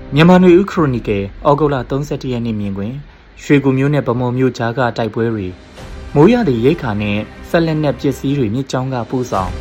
မြန်မာနွေဦးခရိုနီကယ်ဩဂုတ်လ31ရက်နေ့မြင်တွင်ရွှေကူမျိုးနဲ့ဗမော်မျိုးကြားကတိုက်ပွဲတွေမိုးရသည့်ရိတ်ခါနဲ့ဆက်လက်နက်ပစ္စည်းတွေမြစ်ကြောင်းကပို့ဆောင်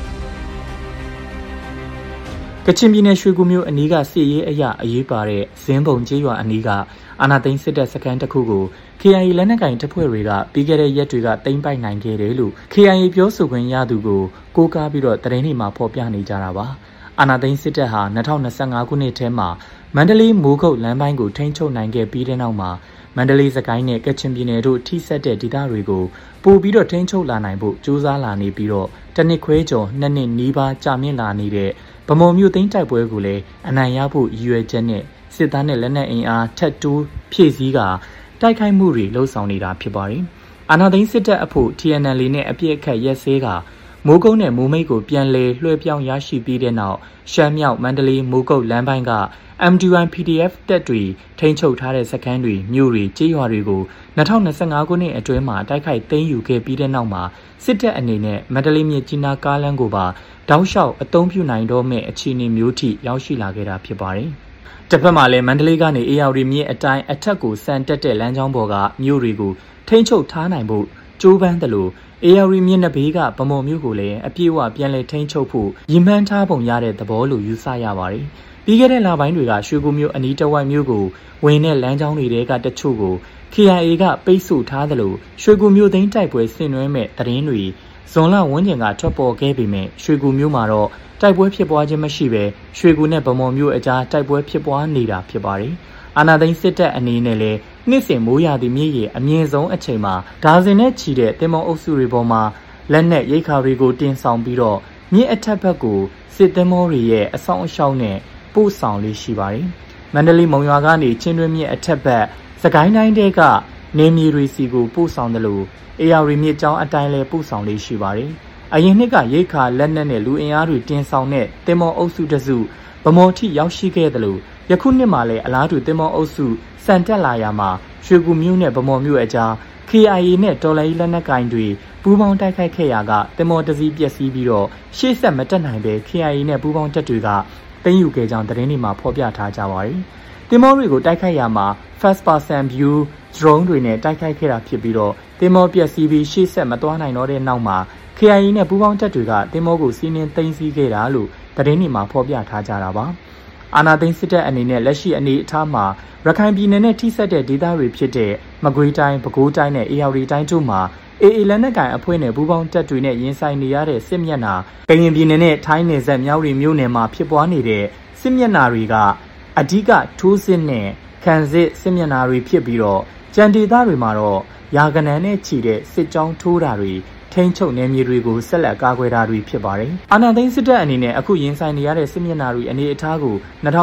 ကချင်ပြည်နယ်ရွှေကူမျိုးအနီးကစစ်ရေးအရေးပါတဲ့ဇင်းပုံကျေးရွာအနီးကအာနာသိန်းစစ်တပ်စခန်းတစ်ခုကို KIA လက်နက်ကင်တပ်ဖွဲ့တွေကပြီးခဲ့တဲ့ရက်တွေကသိမ်းပိုက်နိုင်ခဲ့တယ်လို့ KIA ပြောဆိုခွင့်ရသူကိုကိုးကားပြီးတော့သတင်းတွေမှာဖော်ပြနေကြတာပါအာနာသိန်းစစ်တပ်ဟာ2025ခုနှစ်ထဲမှာမန္တလေးမိုးကုတ်လမ်းပိုင်းကိုထိန်းချုပ်နိုင်ခဲ့ပြီးတဲ့နောက်မှာမန္တလေးစကိုင်းနဲ့ကချင်ပြည်နယ်တို့ထိစပ်တဲ့ဒေသတွေကိုပို့ပြီးတော့ထိန်းချုပ်လာနိုင်ဖို့ကြိုးစားလာနေပြီးတော့တနစ်ခွဲကျော်2နှစ်နီးပါးကြာမြင့်လာနေတဲ့ဗမော်မြို့သိမ်းတိုက်ပွဲကိုလည်းအနိုင်ရဖို့ရည်ရွယ်ချက်နဲ့စစ်သားနဲ့လက်နက်အင်အားထက်တိုးဖြည့်ဆည်းကတိုက်ခိုက်မှုတွေလှုံ့ဆော်နေတာဖြစ်ပါတယ်။အာဏာသိမ်းစစ်တပ်အဖို့ TNL နဲ့အပြစ်အခတ်ရက်စဲကမိုးကုတ်နဲ့မိုးမိတ်ကိုပြန်လည်လွှဲပြောင်းရရှိပြီးတဲ့နောက်ရှမ်းမြောက်မန္တလေးမိုးကုတ်လမ်းပိုင်းက MDY PDF တပ်တွေထိန်းချုပ်ထားတဲ့စခန်းတွေမြို့တွေကျေးရွာတွေကို2025ခုနှစ်အတွင်းမှာတိုက်ခိုက်သိမ်းယူခဲ့ပြီးတဲ့နောက်မှာစစ်တပ်အနေနဲ့မန္တလေးမြစ်ကြီးနားကားလမ်းကိုပါတောက်လျှောက်အသုံးပြုနိုင်တော့မဲ့အခြေအနေမျိုးထိရောက်ရှိလာခဲ့တာဖြစ်ပါတယ်။တစ်ဖက်မှာလည်းမန္တလေးကနေအေရဝတီမြစ်အတိုင်းအထက်ကိုဆန်တက်တဲ့လမ်းကြောင်းပေါ်ကမြို့တွေကိုထိန်းချုပ်ထားနိုင်ဖို့ကြိုးပမ်းတယ်လို့အေရဝတီမြစ်နှစ်ဘေးကဗမော်မြို့ကိုလည်းအပြည့်အဝပြန်လည်ထိန်းချုပ်ဖို့ရည်မှန်းထားပုံရတဲ့သဘောလို့ယူဆရပါတယ်။ပြီးခဲ့တဲ့လပိုင်းတွေကရွှေကူမြို့အနီးတစ်ဝိုက်မြို့ကိုဝင်တဲ့လမ်းကြောင်းတွေကတချို့ကို KIA ကပိတ်ဆို့ထားတယ်လို့ရွှေကူမြို့သိမ်းတိုက်ပွဲဆင်နွှဲမဲ့သတင်းတွေဇွန်လဝန်းကျင်ကထွက်ပေါ်ခဲ့ပေမဲ့ရွှေကူမြို့မှာတော့တိုက်ပွဲဖြစ်ပွားခြင်းမရှိဘဲရွှေကူနဲ့ဗမော်မြို့အကြားတိုက်ပွဲဖြစ်ပွားနေတာဖြစ်ပါတယ်။အာနာသိန်းစစ်တပ်အနေနဲ့လည်းနှစ်စဉ်မိုးရာသီမြစ်ရေအမြင့်ဆုံးအချိန်မှာဒါဇင်နဲ့ချီတဲ့တင်မောအုပ်စုတွေပေါ်မှာလက်နက်ရိတ်ခါတွေကိုတင်ဆောင်ပြီးတော့မြစ်အထက်ဘက်ကိုစစ်တင်မောတွေရဲ့အဆောင်အရှောက်နဲ့ပို့ဆောင်လေးရှိပါတယ်။မန္တလေးမုံရွာကနေချင်းတွင်းမြစ်အထက်ဘက်စကိုင်းတိုင်းတဲကနေမြေတွေစီကိုပို့ဆောင်တယ်လို့အေရဝတီမြစ်ကြောင်းအတိုင်းလဲပို့ဆောင်လေးရှိပါတယ်။အရင်နှစ်ကရိတ်ခါလက်နက်နဲ့လူအင်အားတွေတင်ဆောင်တဲ့တင်မောအုပ်စုတစုဗမော်ထိရောက်ရှိခဲ့တယ်လို့ယခုနှစ်မှာလည်းအလားတူတင်မောအုပ်စုစံတက်လာရမှာရွှေကူမြို့နဲ့ဗမော်မြို့အကြား KIA နဲ့တော်လိုင်းလက်နက်ကင်တွေပူးပေါင်းတိုက်ခိုက်ခဲ့ရာကတင်မောတစည်းပျက်စီးပြီးတော့ရှေ့ဆက်မတက်နိုင်ပဲ KIA နဲ့ပူးပေါင်းတပ်တွေကသိမ်းယူခဲ့ကြောင်းသတင်းတွေမှာဖော်ပြထားကြပါတယ်။တင်မောတွေကိုတိုက်ခိုက်ရာမှာ first person view drone တွေနဲ့တိုက်ခိုက်ခဲ့တာဖြစ်ပြီးတော့တင်မောပျက်စီးပြီးရှေ့ဆက်မသွားနိုင်တော့တဲ့နောက်မှာ KIA နဲ့ပူးပေါင်းတပ်တွေကတင်မောကိုစီးနင်းသိမ်းဆည်းခဲ့တာလို့သတင်းတွေမှာဖော်ပြထားကြတာပါ။အာနာသိန်းစစ်တပ်အနေနဲ့လက်ရှိအနေအထားမှာရခိုင်ပြည်နယ်နဲ့ထိစပ်တဲ့ဒေသတွေဖြစ်တဲ့မကွေးတိုင်းပဲခူးတိုင်းနဲ့အေရဝတီတိုင်းတို့မှာAA လက်နက်ကိုင်အဖွဲ့နဲ့ပူးပေါင်းတပ်တွေနဲ့ရင်ဆိုင်နေရတဲ့စစ်မျက်နှာကရင်ပြည်နယ်နဲ့ထိုင်းနယ်စပ်မြောက်ရီမြို့နယ်မှာဖြစ်ပွားနေတဲ့စစ်မျက်နှာတွေကအဓိကထိုးစစ်နဲ့ခံစစ်မျက်နှာတွေဖြစ်ပြီးတော့ကြံဒေသတွေမှာတော့ရာဂဏန်းနဲ့ချီတဲ့စစ်ကြောင်းထိုးတာတွေထိန်းချုပ်နယ်မြေတွေကိုဆက်လက်ကာကွယ်တာတွေဖြစ်ပါတယ်။အာဏာသိမ်းစစ်တပ်အနေနဲ့အခုရင်ဆိုင်နေရတဲ့စစ်မျက်နှာတွေအနေအထားကို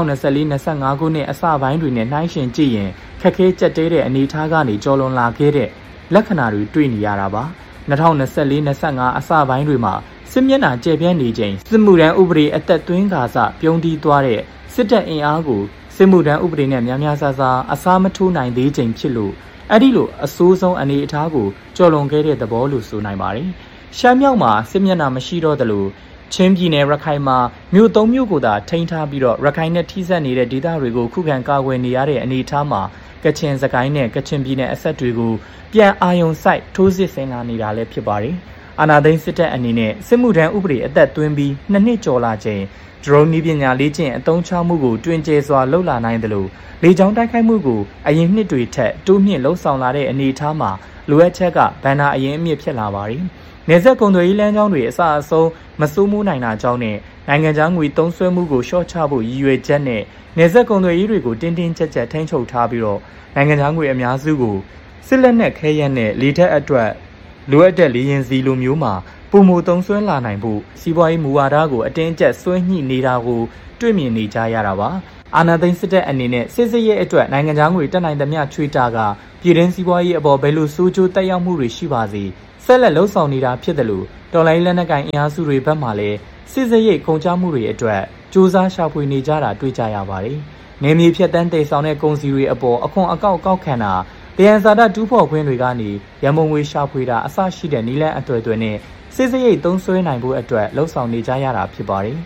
2024-25ခုနှစ်အစပိုင်းတွေနဲ့နှိုင်းယှဉ်ကြည့်ရင်ခက်ခဲကြက်တဲတဲ့အနေအထားကနေကျော်လွန်လာခဲ့တဲ့လက္ခဏာတွေတွေ့နေရတာပါ။2024-25အစပိုင်းတွေမှာစစ်မျက်နှာကျယ်ပြန့်နေချိန်စစ်မှုထမ်းဥပဒေအသက်သွင်းကာစပြုံးတီးသွားတဲ့စစ်တပ်အင်အားကိုစစ်မှုထမ်းဥပဒေနဲ့များများစားစားအစားမထိုးနိုင်သေးချိန်ဖြစ်လို့အဲ့ဒီလိုအဆိုးဆုံးအနေအထားကိုကျော်လွန်ခဲ့တဲ့သဘောလို့ဆိုနိုင်ပါတယ်။ရှမ်းမြောက်မှာစစ်မျက်နှာမရှိတော့သလိုချင်းပြည်နယ်ရခိုင်မှာမြို့၃မြို့ကိုသာထိန်းထားပြီးတော့ရခိုင်နဲ့ထိစပ်နေတဲ့ဒေသတွေကိုခုခံကာကွယ်နေရတဲ့အနေအထားမှာကချင်စကိုင်းနဲ့ကချင်ပြည်နယ်အဆက်တွေကိုပြန်အာရုံစိုက်ထိုးစစ်ဆင်လာနေတာလည်းဖြစ်ပါတယ်။အာဏာသိမ်းစစ်တပ်အနေနဲ့စစ်မှုထမ်းဥပဒေအသက်သွင်းပြီး2နှစ်ကျော်လာချိန်ဒရုန်းနည်းပညာလေ့ကျင့်အသုံးချမှုကိုတွင်ကျဲစွာလှုပ်လာနိုင်တယ်လို့လေကြောင်းတိုက်ခိုက်မှုကိုအရင်နှစ်တွေထက်တိုးမြင့်လှုံ့ဆော်လာတဲ့အနေအထားမှာလိုအပ်ချက်ကဘန်နာအရင်အမြင့်ဖြစ်လာပါတယ်။နယ်စပ်ကုန်သွယ်ရေးလမ်းကြောင်းတွေအစအဆုံးမစိုးမိုးနိုင်တာကြောင့်နဲ့နိုင်ငံခြားငွေသုံးစွဲမှုကိုလျှော့ချဖို့ရည်ရွယ်ချက်နဲ့နယ်စပ်ကုန်သွယ်ရေးတွေကိုတင်းတင်းကျပ်ကျပ်ထိန်းချုပ်ထားပြီးတော့နိုင်ငံခြားငွေအများစုကိုစစ်လက်နက်ခဲယမ်းနဲ့လေတပ်အတွက်လိုအပ်တဲ့လေယာဉ်စီလိုမျိုးမှာပုံမသုံးစွဲလာနိုင်ဖို့စီးပွားရေးမူဝါဒကိုအတင်းကျပ်ဆွဲညှိနေတာကိုတွေ့မြင်နေကြရတာပါ။အာဏာသိမ်းစစ်တပ်အနေနဲ့စစ်ရေးအတွက်နိုင်ငံခြားငွေတက်နိုင်သမျှချွေတာကပြည်တွင်းစီးပွားရေးအပေါ်ဘယ်လိုဆိုးကျိုးတက်ရောက်မှုတွေရှိပါစေဆက်လက်လှုံ့ဆော်နေတာဖြစ်တယ်လို့တော်လိုင်းလက်နက်ကိုင်အင်အားစုတွေဘက်မှလည်းစစ်ရေးကုန်ကျမှုတွေအတွက်စ조사ရှာဖွေနေကြတာတွေ့ကြရပါတယ်။နေမြေဖြတ်တန်းတည်ဆောင်တဲ့ကုန်စည်တွေအပေါ်အခွန်အကောက်ကောက်ခံတာတရားစာတတူးဖော်ခွင့်တွေကနေရန်ပုံငွေရှာဖွေတာအစရှိတဲ့နည်းလမ်းအသွယ်သွယ်နဲ့စစ်ရေးသုံးစွဲနိုင်ဖို့အတွက်လှုံ့ဆော်နေကြရတာဖြစ်ပါတယ်။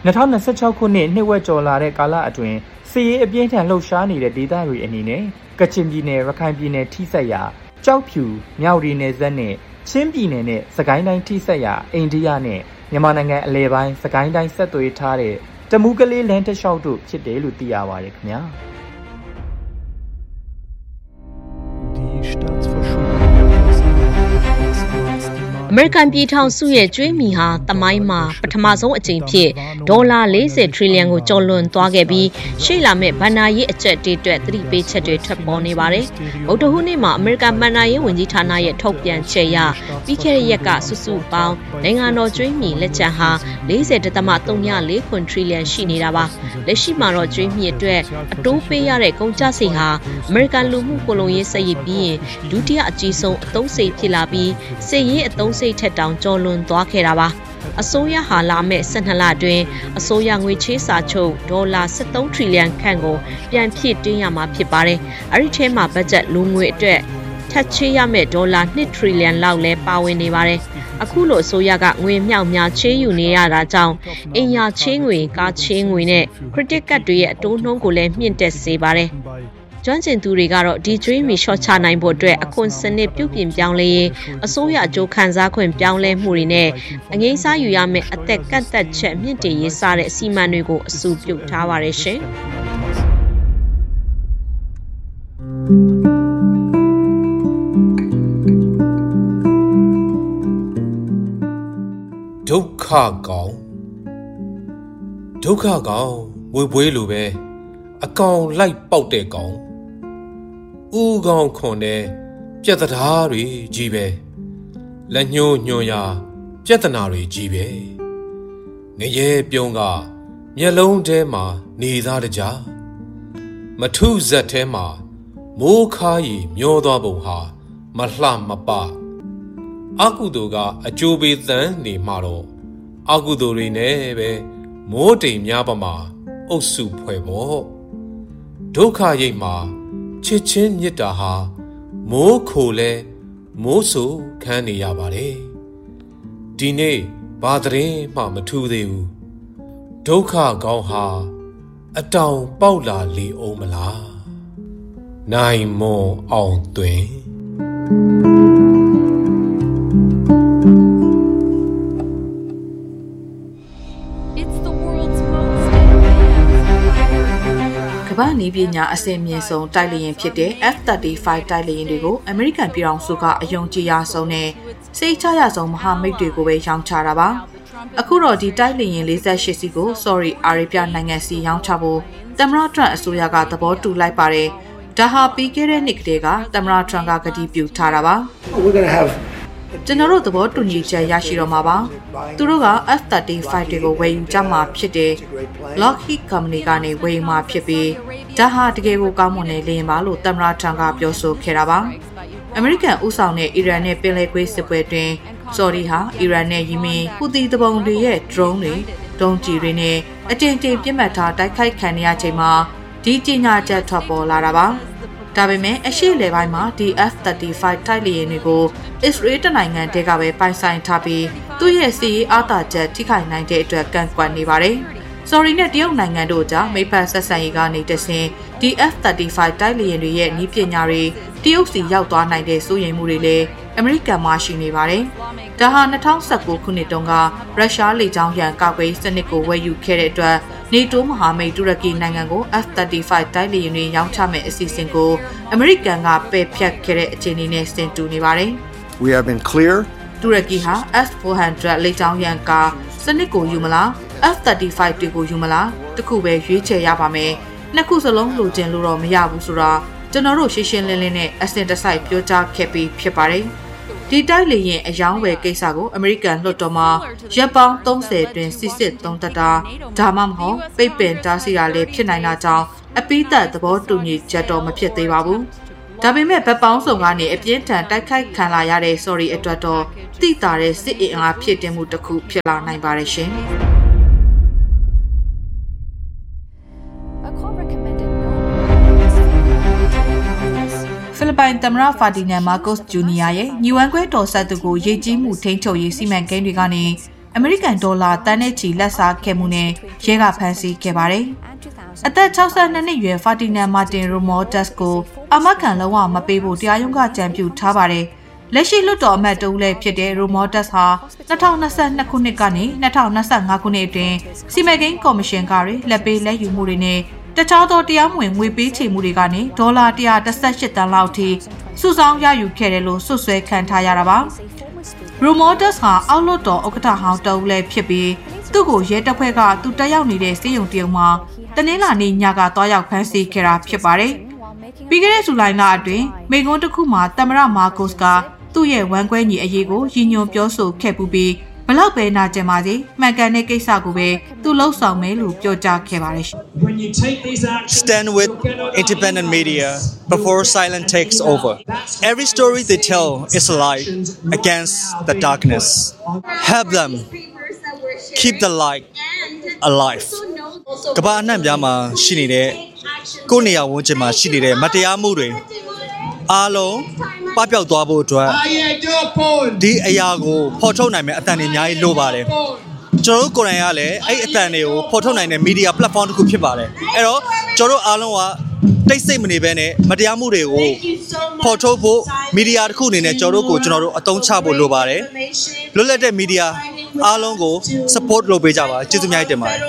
2026ခုနှစ်နှစ်ဝက်ကျော်လာတဲ့ကာလအတွင်းစစ်ရေးအပြင်းထန်လှုပ်ရှားနေတဲ့ဒေသတွေအနေနဲ့ကချင်ပြည်နယ်ရခိုင်ပြည်နယ်ထိစပ်ရာကြောက်ဖြူမြောက်ရီနယ်စပ်နဲ့ချင်းပြည်နယ်နဲ့စကိုင်းတိုင်းထိစပ်ရာအိန္ဒိယနဲ့မြန်မာနိုင်ငံအလဲပိုင်းစကိုင်းတိုင်းဆက်သွယ်ထားတဲ့တမူးကလေးလမ်းတစ်လျှောက်တို့ဖြစ်တယ်လို့သိရပါတယ်ခင်ဗျာအမေရိကန်ပြည်ထောင်စုရဲ့ကျွေးမီဟာတမိုင်းမှာပထမဆုံးအကြိမ်ဖြစ်ဒေါ်လာ40 ထရီလီယံကိုကျော်လွန်သွားခဲ့ပြီးရှေ့လာမဲ့ဘဏ္ဍာရေးအကျပ်တေးအတွက်သတိပေးချက်တွေထွက်ပေါ်နေပါတယ်။ဗုဒ္ဓဟူးနေ့မှာအမေရိကန်ဘဏ္ဍာရေးဝန်ကြီးဌာနရဲ့ထုတ်ပြန်ချက်အရပြီးခဲ့တဲ့ရက်ကစုစုပေါင်းနိုင်ငံတော်ကျွေးမီလက်ကျန်ဟာ40.34 ထရီလီယံရှိနေတာပါ။လက်ရှိမှာတော့ကျွေးမီအတွက်အတိုးပေးရတဲ့ကုန်ကျစရိတ်ဟာအမေရိကန်လူမှုကိုလိုရေးစရိတ်ပြီးရင်ဒုတိယအကြီးဆုံးအသုံးစရိတ်ဖြစ်လာပြီးစစ်ရေးအသုံးစိတ်ထက်တောင်ကျော်လွန်သွားခဲ့တာပါအစိုးရဟာလာမဲ့12လအတွင်းအစိုးရငွေချေးစာချုပ်ဒေါ်လာ73ထရီလီယံခန့်ကိုပြန်ဖြည့်တင်းရမှာဖြစ်ပါတယ်အဲ့ဒီထဲမှာဘတ်ဂျက်လူငွေအတွက်ထပ်ချေးရမယ့်ဒေါ်လာ2ထရီလီယံလောက်လဲပါဝင်နေပါတယ်အခုလိုအစိုးရကငွေမြောက်များချေးယူနေရတာကြောင့်အင်ယာချေးငွေကားချေးငွေနဲ့ credit card တွေရဲ့အတိုးနှုန်းကိုလည်းမြင့်တက်စေပါတယ်ကျွမ်းကျင်သူတွေကတော့ဒီကျွေးမီရှော့ချနိုင်ဖို့အတွက်အခွန်စနစ်ပြုပြင်ပြောင်းလဲရေးအစိုးရအကျိုးခံစားခွင့်ပြောင်းလဲမှုတွေနဲ့အငိမ့်စားယူရမယ့်အသက်ကန့်သက်ချက်မြင့်တင်ရေးစတဲ့အစီအမံတွေကိုအဆိုပြုထားပါတယ်ရှင်ဒုက္ခကောင်ဝေဝေးလိုပဲအကောင်လိုက်ပေါက်တဲ့ကောင်ဦးကောင်ခွန်တဲ့ပြက်တရားတွေကြီးပဲလက်ညှိုးညွှန်ရာပြက်တနာတွေကြီးပဲငရဲပြုံးကမျက်လုံးထဲမှာနေသားတကြားမထုဇက်ထဲမှာမိုးခါရီမျောသွားပုံဟာမလှမပအကုသိုလ်ကအကျိုးပေးသန်းနေမှာတော့အကုသိုလ်တွေနဲ့ပဲမိုးတိမ်များပမာအုပ်စုဖွဲ့ပေါ့ဒုက္ခရိပ်မှာချစ်ချင်းမြတ်တာဟာမိုးခိုလဲမိုးဆူခန်းနေရပါတယ်ဒီနေ့ဘာသတင်းမှမထူးသေးဘူးဒုက္ခကောင်းဟာအတောင်ပေါက်လာလေအောင်မလားနိုင်မွန်အောင်တွင်ကမ္ဘာနည်းပညာအဆင့်မြင့်ဆုံးတိုက်လေယာဉ်ဖြစ်တဲ့ F-35 တိုက်လေယာဉ်တွေကိုအမေရိကန်ပြည်ထောင်စုကအယုံကြည်ရဆုံးနဲ့စိတ်ချရဆုံးမဟာမိတ်တွေကိုပဲရောင်းချတာပါအခုတော့ဒီတိုက်လေယာဉ်48စီးကို Saudi Arabia နိုင်ငံစီရောင်းချဖို့သမ္မတထရန့်အစိုးရကသဘောတူလိုက်ပါတယ်ဒါဟာပြီးခဲ့တဲ့နှစ်ကတည်းကသမ္မတထရန့်ကကတိပြုထားတာပါကျွန်တော်တို့သဘောတူညီချက်ရရှိတော့မှာပါသူတို့က F-35 တွေကိုဝယ်ယူကြမှာဖြစ်တယ် Lockheed Company ကနေဝယ်ယူမှာဖြစ်ပြီးဒါဟာတကယ်ကိုကောင်းမွန်တဲ့လေယာဉ်ပါလို့သမ္မတထရန့်ကပြောဆိုခဲ့တာပါအမေရိကန်ဥဆောင်တဲ့အီရန်နဲ့ပင်လယ်ကွေးစစ်ပွဲတွင်ဆော်ဒီဟာအီရန်နဲ့ယီမင်ဟူသီတပုံတွေရဲ့ drone တွေဒုံးကျည်တွေနဲ့အတင်းပြစ်မှတ်ထားတိုက်ခိုက်ခံရချိန်မှာဒီကြေညာချက်ထွက်ပေါ်လာတာပါဒါပေမဲ့အရှေ့လေပိုင်းမှာဒီ F-35 တိုက်လေယာဉ်တွေကိုအစ္စရေးတနိုင်ငံတည်းကပဲပိုင်ဆိုင်ထားပြီးသူ့ရဲ့စီးရေးအားသာချက်ထိခိုက်နိုင်တဲ့အတွက်ကန့်ကွက်နေပါတယ်။ Saudi နဲ့တရုတ်နိုင်ငံတို့ကြားမိဖက်ဆက်ဆံရေးကနေတဆင့်ဒီ F-35 တိုက်လေယာဉ်တွေရဲ့နည်းပညာတွေတရုတ်စီရောက်သွားနိုင်တဲ့စိုးရိမ်မှုတွေလည်းအမေရိကန်မှာရှိနေပါတယ်။ဒါဟာ2019ခုနှစ်တုန်းကရုရှားလေကြောင်းရန်ကာကွယ်စနစ်ကိုဝယ်ယူခဲ့တဲ့အတွက်NATO မဟာမိတ်တူရကီနိုင်ငံကို F-35 တိုက်လေယာဉ်တွေရောင်းချမယ့်အစီအစဉ်ကိုအမေရိကန်ကပယ်ဖျက်ခဲ့တဲ့အခြေအနေနဲ့ဆင်တူနေပါတယ်။ We have been clear. တူရကီဟာ S-400 လေကြောင်းရန်ကာစနစ်ကိုယူမလား F-35 တွေကိုယူမလားတခုပဲရွေးချယ်ရပါမယ်။နှစ်ခုစလုံးလိုချင်လို့တော့မရဘူးဆိုတာကျွန်တော်တို့ရှင်းရှင်းလင်းလင်းနဲ့အစင်တစိုက်ပြောကြားခဲ့ပြီးဖြစ်ပါတယ်။ဒီတိုက်လေယာဉ်အယောင်းဝယ်ကိစ္စကိုအမေရိကန်လွှတ်တော်မှာရပ်ပေါင်း30တွင်စစ်စစ်သုံးသပ်တာဒါမှမဟုတ်ပိတ်ပင်တားဆီးတာလည်းဖြစ်နိုင်တာကြောင့်အပိသက်သဘောတူညီချက်တော့မဖြစ်သေးပါဘူး။ဒါပေမဲ့ဗတ်ပေါင်းစုံကနေအပြင်းထန်တိုက်ခိုက်ခံလာရတဲ့ sorry အတွက်တော့တိတာတဲ့စစ်အင်အားဖြစ်တင်မှုတစ်ခုဖြစ်လာနိုင်ပါတယ်ရှင်။ဖိလစ်ပိုင်သမ္မတဖာဒီနန်မာကို့စ်ဂျူနီယာရဲ့ညီဝမ်းခွဲတော်ဆက်သူကိုရေးကြီးမှုထိန်းချုပ်ရေးစီမံကိန်းတွေကနေအမေရိကန်ဒေါ်လာတန်းနဲ့ချီလက်စားခဲ့မှုနဲ့ရဲကဖမ်းဆီးခဲ့ပါတယ်။အသက်62နှစ်ရွယ်ဖာတီနာမာတင်ရိုမောတက်စ်ကိုအမကန်လုံးဝမပေးဖို့တရားရုံးကကြံပြုထားပါတယ်။လက်ရှိလွှတ်တော်အမတ်တဦးလည်းဖြစ်တဲ့ရိုမောတက်စ်ဟာ2022ခုနှစ်ကနေ2025ခုနှစ်အတွင်းစီမံကိန်းကော်မရှင်ကလက်ပေးလက်ယူမှုတွေနဲ့တခြားသောတရားမဝင်ငွေပေးချေမှုတွေကနေဒေါ်လာ118တန်းလောက်ထိစုဆောင်းရယူခဲ့တယ်လို့စွပ်စွဲခံထားရတာပါ။ရိုမောတက်စ်ဟာအောက်လွှတ်တော်ဥက္ကဋ္ဌဟောင်းတဦးလည်းဖြစ်ပြီးသူ့ကိုရဲတပ်ဖွဲ့ကသူတက်ရောက်နေတဲ့စေယုံတရုံမှာတနင်္လာနေ့ညကတွားရောက်ဖမ်းဆီးခဲ့တာဖြစ်ပါတယ်။ပြီးခဲ့တဲ့ဇူလိုင်လအတွင်းမိဂွန်းတစ်ခုမှာသမ္မတမာကုစ်ကသူ့ရဲ့ဝမ်းကွဲညီအရေးကိုရည်ညွှန်းပြောဆိုခဲ့ပူပြီးဘလောက်ပဲနာကျင်ပါစေမှန်ကန်တဲ့ကိစ္စကိုပဲသူလှုပ်ဆောင်မယ်လို့ပြောကြားခဲ့ပါတယ်။ Stand with independent media before silence takes over. Every story they tell is a light against the darkness. Help them keep the light alive. ကမ္ဘာအနှံ့ပြားမှာရှိနေတဲ့ကိုယ့်နေရာဝန်းကျင်မှာရှိနေတဲ့မတရားမှုတွေအားလုံးပပျောက်သွားဖို့အတွက်ဒီအရာကိုဖော်ထုတ်နိုင်မယ့်အသံတွေအများကြီးလိုပါတယ်ကျွန်တော်တို့ကိုယ်တိုင်ကလည်းအဲ့အသံတွေကိုဖော်ထုတ်နိုင်တဲ့ media platform တစ်ခုဖြစ်ပါတယ်အဲ့တော့ကျွန်တော်တို့အားလုံးကတိတ်ဆိတ်မနေဘဲနဲ့မတရားမှုတွေကိုဖော်ထုတ်ဖို့ media တစ်ခုအနေနဲ့ကျွန်တော်တို့အသုံးချဖို့လိုပါတယ်လွတ်လပ်တဲ့ media အားလုံးကို support လုပ်ပေးကြပါကျေးဇူးအများကြီးတင်ပါတယ်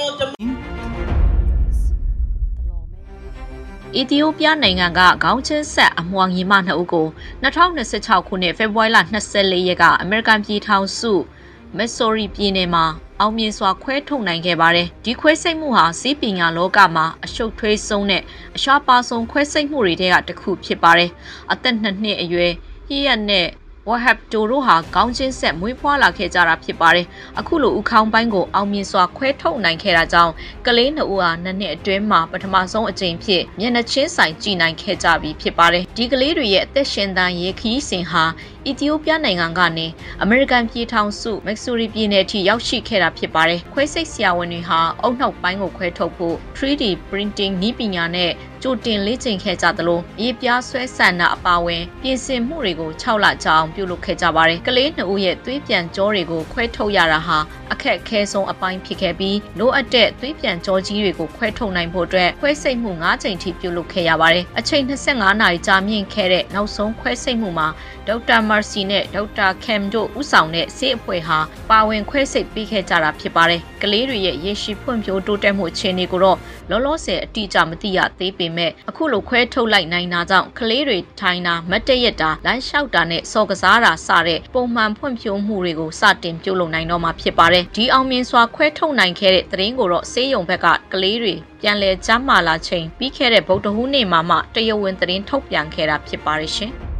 အီသီယိုးပီးယားနိုင်ငံကခေါင်းချင်းဆက်အမွှာညီမနှစ်ဦးကို2026ခုနှစ်ဖေဖော်ဝါရီလ24ရက်ကအမေရိကန်ပြည်ထောင်စုမက်ဆိုရီပြည်နယ်မှာအောင်မြင်စွာခွဲထုတ်နိုင်ခဲ့ပါတယ်။ဒီခွဲစိတ်မှုဟာစီးပညာလောကမှာအရှုပ်ထွေးဆုံးနဲ့အရှားပါဆုံးခွဲစိတ်မှုတွေထဲကတစ်ခုဖြစ်ပါတယ်။အသက်2နှစ်အရွယ်ဟီယက်နဲ့ဝဟပ်တိုတို့ဟာခေါင်းချင်းဆက်မွေးဖွားလာခဲ့ကြတာဖြစ်ပါတယ်။အခုလိုဥခေါင်းပိုင်းကိုအောင်မြင်စွာခွဲထုတ်နိုင်ခဲ့တာကြောင့်ကလေး2ဦးဟာ2နှစ်အတွင်းမှာပထမဆုံးအကြိမ်ဖြစ်မျက်နှာချင်းဆိုင်ကြည်နိုင်ခဲ့ကြပြီဖြစ်ပါတယ်။ဒီကလေးတွေရဲ့အသက်ရှင်သန်ရေးခရီးစဉ်ဟာအီသီယိုးပီးယားနိုင်ငံကနေအမေရိကန်ပြည်ထောင်စုမက်ဆိုရီပြည်နယ်အထိရောက်ရှိခဲ့တာဖြစ်ပါတယ်။ခွဲစိတ်ဆရာဝန်တွေဟာအုတ်နှုတ်ပိုင်းကိုခွဲထုတ်ဖို့ 3D printing နည်းပညာနဲ့ကြိုတင်လေ့ကျင့်ခဲ့ကြသလိုအရေးပြားဆွဲဆန်တာအပါအဝင်ပြင်ဆင်မှုတွေကို6လကြာအောင်ပြုလုပ်ခဲ့ကြပါတယ်။ကလေး2ဦးရဲ့သွေးပြန်ကြောတွေကိုခွဲထုတ်ရတာဟာအခက်အခဲဆုံးအပိုင်းဖြစ်ခဲ့ပြီးလိုအပ်တဲ့သွေးပြန်ကြောကြီးတွေကိုခွဲထုတ်နိုင်ဖို့အတွက်ခွဲစိတ်မှု9ကြိမ်ထိပြုလုပ်ခဲ့ရပါတယ်။အချိန်25နာရီကြာမြင့်ခဲ့တဲ့နောက်ဆုံးခွဲစိတ်မှုမှာဒေါက်တာမာစီနဲ့ဒေါက်တာကမ်တို့ဦးဆောင်တဲ့ဆေးအဖွဲ့ဟာပါဝင်ခွဲစိတ်ပေးခဲ့ကြတာဖြစ်ပါတယ်။ကလေးတွေရဲ့ရေရှည်ဖွံ့ဖြိုးတိုးတက်မှုအခြေအနေကိုတော့လောလောဆယ်အတိအကျမသိရသေးပေမဲ့အခုလိုခွဲထုတ်လိုက်နိုင်တာကြောင့်ကလေးတွေထိုင်တာမတ်တရက်တာလမ်းလျှောက်တာနဲ့စော်ကစားတာစတဲ့ပုံမှန်ဖွံ့ဖြိုးမှုတွေကိုစတင်ပြုလုပ်နိုင်တော့မှာဖြစ်ပါတယ်။ဒီအောင်မြင်စွာခွဲထုတ်နိုင်ခဲ့တဲ့သတင်းကိုတော့ဆေးရုံဘက်ကကလေးတွေပြန်လည်ကျန်းမာလာချိန်ပြီးခဲ့တဲ့ဗုဒ္ဓဟူးနေ့မှာမှတရားဝင်သတင်းထုတ်ပြန်ခဲ့တာဖြစ်ပါတယ်ရှင်။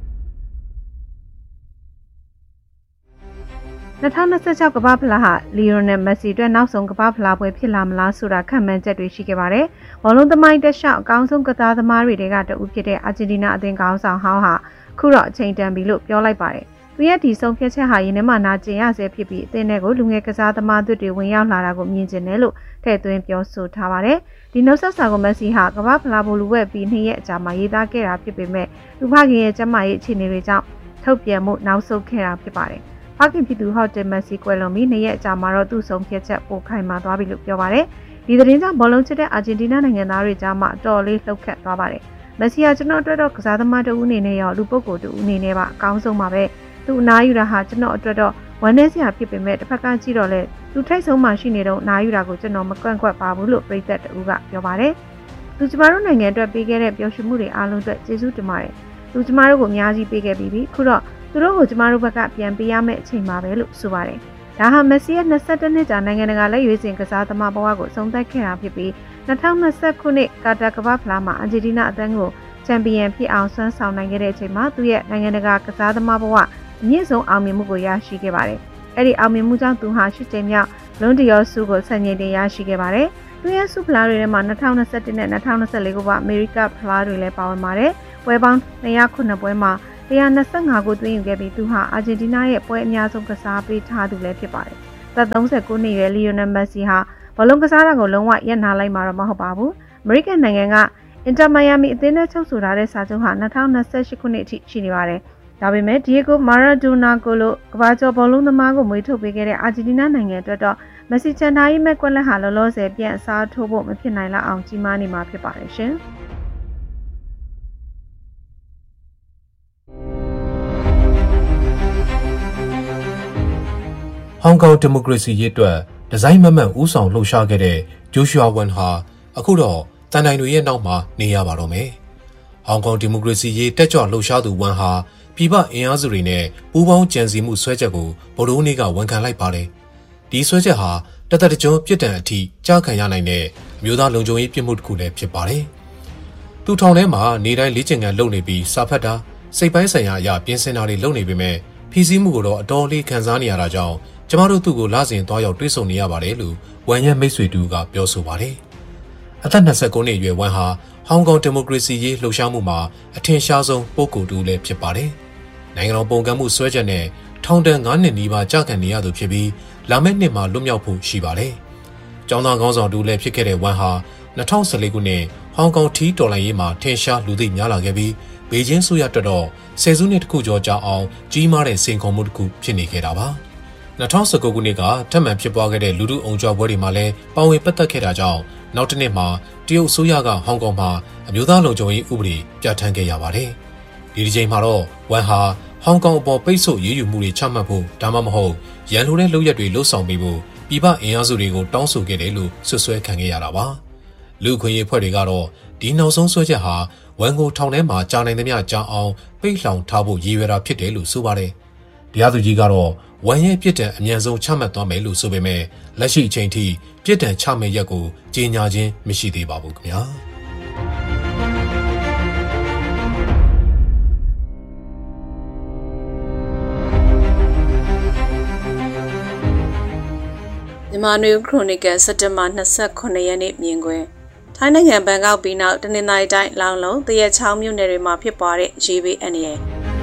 2026ကမ္ဘာဖလားဟာလီယိုနယ်မက်ဆီအတွက်နောက်ဆုံးကမ္ဘာဖလားပွဲဖြစ်လာမလားဆိုတာခန့်မှန်းချက်တွေရှိခဲ့ပါတယ်။ဘောလုံးသမိုင်းတက်လျှောက်အကောင်းဆုံးကစားသမားတွေကတဦးဖြစ်တဲ့အာဂျင်တီးနားအသင်းကောင်းဆောင်ဟောင်းဟာခုတော့အချိန်တန်ပြီလို့ပြောလိုက်ပါတယ်။သူရဲ့ဒီဆုံးဖြတ်ချက်ဟာရင်းနှီးမှနာကျင်ရဆဲဖြစ်ပြီးအသင်းတွေကိုလူငယ်ကစားသမားတွေဝင်ရောက်လာတာကိုမြင်ကျင်တယ်လို့ထည့်သွင်းပြောဆိုထားပါတယ်။ဒီနှုတ်ဆက်စာကိုမက်ဆီဟာကမ္ဘာဖလားဘောလူဝက်ပြီး2ရက်အကြာမှာရေးသားခဲ့တာဖြစ်ပေမဲ့လူဖခင်ရဲ့ကျန်းမာရေးအခြေအနေတွေကြောင့်ထုတ်ပြန်မှုနောက်ဆုတ်ခဲ့တာဖြစ်ပါတယ်။ဖခင်ဖြစ်သူဟော့တယ်မက်ဆီကွယ်လွန်ပြီး2ရက်အကြာမှာတော့သူ့ဆုံးဖြတ်ချက်ပိုခိုင်မာသွားပြီလို့ပြောပါတယ်။ဒီသတင်းကြောင့်ဘောလုံးချစ်တဲ့အာဂျင်တီးနားနိုင်ငံသားတွေကြားမှာအတော်လေးလှုပ်ခတ်သွားပါတယ်။မက်ဆီဟာကျွန်တော်အတွက်တော့ကစားသမားတဦးအနေနဲ့ရောလူပုဂ္ဂိုလ်တဦးအနေနဲ့ပါအကောင်းဆုံးပါပဲ။သူအနားယူတာဟာကျွန်တော်အတွက်တော့ဝမ်းနည်းစရာဖြစ်ပေမဲ့တစ်ဖက်ကကြည့်တော့လေသူထိတ်ဆုံးမှရှိနေတော့အနားယူတာကိုကျွန်တော်မကွန့်ကွက်ပါဘူးလို့ပရိသတ်တဦးကပြောပါတယ်။သူကျမတို့နိုင်ငံအတွက်ပေးခဲ့တဲ့ပျော်ရွှင်မှုတွေအားလုံးအတွက်ကျေးဇူးတင်ပါတယ်။သူကျမတို့ကိုအများကြီးပေးခဲ့ပြီးခုတော့သူတို့ကိုကျမတို့ဘက်ကပြန်ပေးရမယ့်အချိန်ပါပဲလို့ဆိုပါတယ်။ဒါဟာမက်ဆီရဲ့22နှစ်ကြာနိုင်ငံတကာလက်ရွေးစင်ကစားသမားဘဝကိုဆုံးသက်ခဲ့တာဖြစ်ပြီး2020ခုနှစ်ကာတာကမ္ဘာဖလားမှာအာဂျင်တီးနားအသင်းကိုချန်ပီယံဖြစ်အောင်ဆွမ်းဆောင်နိုင်ခဲ့တဲ့အချိန်မှာသူရဲ့နိုင်ငံတကာကစားသမားဘဝအမြင့်ဆုံးအောင်မြင်မှုကိုရရှိခဲ့ပါတယ်။အဲ့ဒီအောင်မြင်မှုကြောင့်သူဟာ8ကြိမ်မြောက်လွန်ဒီယောဆုကိုဆန်ချိန်တင်ရရှိခဲ့ပါတယ်။သူရဲ့ဆုဖလားတွေထဲမှာ2021နဲ့2024ခုပါအမေရိကဖလားတွေလည်းပါဝင်ပါတယ်။ပွဲပေါင်း209ပွဲမှာ125ကိုသွင်းယူခဲ့ပြီးသူဟာအာဂျင်တီးနားရဲ့ပွဲအများဆုံးကစားပေးထားသူလည်းဖြစ်ပါတယ်။သက်39နှစ်ရွယ်လီယိုနယ်မက်ဆီဟာဘောလုံးကစားတာကိုလုံးဝရပ်နားလိုက်မှာတော့မဟုတ်ပါဘူး။အမေရိကန်နိုင်ငံကအင်တာမိုင်ယာမီအသင်းနဲ့ချုပ်ဆိုထားတဲ့စာချုပ်ဟာ2028ခုနှစ်အထိရှိနေပါတယ်။ဒါပေမဲ့ဒီယိုကိုမာရာဒိုနာကိုလိုကမ္ဘာကျော်ဘောလုံးသမားကိုမွေးထုတ်ပေးခဲ့တဲ့အာဂျင်တီးနားနိုင်ငံအတွက်တော့မက်ဆီချန်တာရဲ့မဲ့ကွက်လက်ဟာလောလောဆယ်ပြန်အစားထိုးဖို့မဖြစ်နိုင်လောက်အောင်ကြီးမားနေမှာဖြစ်ပါတယ်ရှင်။ Hong Kong Democracy ရေးအတွက်ဒီဇိုင်းမမှန်ဦးဆောင်လှုပ်ရှားခဲ့တဲ့ Joshua Wan ဟာအခုတော့တန်တိုင်တွေရဲ့နောက်မှာနေရပါတော့မယ်။ Hong Kong Democracy ရေးတက်ကြွလှုပ်ရှားသူ Wan ဟာပြည်ပအင်အားစုတွေနဲ့ပူးပေါင်းကြံစည်မှုဆွဲချက်ကိုဗုဒ္ဓဟူးနေ့ကဝန်ခံလိုက်ပါတယ်။ဒီဆွဲချက်ဟာတသက်တကျွန်းပြစ်ဒဏ်အထိကြားခံရနိုင်တဲ့အမျိုးသားလုံခြုံရေးပြစ်မှုတစ်ခုလည်းဖြစ်ပါတယ်။သူထောင်ထဲမှာနေတိုင်းလေ့ကျင့်ခန်းလုပ်နေပြီးစာဖတ်တာစိတ်ပိုင်းဆိုင်ရာအရာပြင်ဆင်တာတွေလုပ်နေပေမဲ့ဖိစီးမှုကိုတော့အတော်လေးခံစားနေရတာကြောင့်ကျမတို့သူ့ကိုလာစဉ်သွားရောက်တွေ့ဆုံနေရပါတယ်လို့ဝန်ရဲ့မိတ်ဆွေတူကပြောဆိုပါတယ်။အသက်29နှစ်အရွယ်ဝန်ဟာဟောင်ကောင်ဒီမိုကရေစီရေးလှုပ်ရှားမှုမှာအထင်ရှားဆုံးပုဂ္ဂိုလ်တူလည်းဖြစ်ပါတယ်။နိုင်ငံတော်ပုံကန့်မှုဆွဲချက်နဲ့ထောင်ဒဏ်9နှစ်နီးပါးကြာခံနေရသူဖြစ်ပြီးလာမယ့်နှစ်မှာလွတ်မြောက်ဖို့ရှိပါတယ်။ကျောင်းသားခေါင်းဆောင်တူလည်းဖြစ်ခဲ့တဲ့ဝန်ဟာ2014ခုနှစ်ဟောင်ကောင်ထီးတော်လှန်ရေးမှာထင်ရှားလူသိများလာခဲ့ပြီးဘေကျင်းဆိုရတက်တော့ဆယ်စုနှစ်တစ်ခုကျော်ကြာအောင်ကြီးမားတဲ့စိန်ခေါ်မှုတစ်ခုဖြစ်နေခဲ့တာပါ2019ခုနှစ်ကထပ်မံဖြစ်ပွားခဲ့တဲ့လူထုအုံကြွပွဲတွေမှာလည်းပါဝင်ပတ်သက်ခဲ့တာကြောင့်နောက်တစ်နှစ်မှာတရုတ်အစိုးရကဟောင်ကောင်မှာအမျိုးသားလုံခြုံရေးဥပဒေပြဋ္ဌာန်းခဲ့ရပါတယ်ဒီဒီချိန်မှာတော့ဝန်ဟာဟောင်ကောင်အပေါ်ပိတ်ဆို့ရေးယူမှုတွေချမှတ်ဖို့ဒါမှမဟုတ်ရန်လိုတဲ့လုပ်ရက်တွေလှုပ်ဆောင်ပေးဖို့ပြည်ပအင်အားစုတွေကိုတောင်းဆိုခဲ့တယ်လို့ဆွဆွဲခံခဲ့ရတာပါလူခွင့်ရေးဖွဲ့တွေကတော့ဒီနောက်ဆုံးဆွဲချက်ဟာဝန်ကိုထောင်ထဲမှာကြာနိုင်သမျှကြာအောင်ပိတ်လှောင်ထားဖို့ရည်ရွယ်တာဖြစ်တယ်လို့ဆိုပါတယ်တရားသူကြီးကတော့ဝန်ရဲ့ပြစ်ဒဏ်အမြန်ဆုံးချမှတ်သွားမယ်လို့ဆိုပေမဲ့လက်ရှိအချိန်ထိပြစ်ဒဏ်ချမယ့်ရက်ကိုကြေညာခြင်းမရှိသေးပါဘူးခင်ဗျာမြန်မာနွေခရိုနီကယ်စက်တင်ဘာ29ရက်နေ့မြင်ကွယ်ထိုင်းနိုင်ငံဘန်ကောက်ပြီးနောက်တနင်္လာရီတိုင်းလောင်လုံးတရက်ချောင်းမြို့နယ်တွေမှာဖြစ်ပွားတဲ့ရေဘေးအန္တရာယ်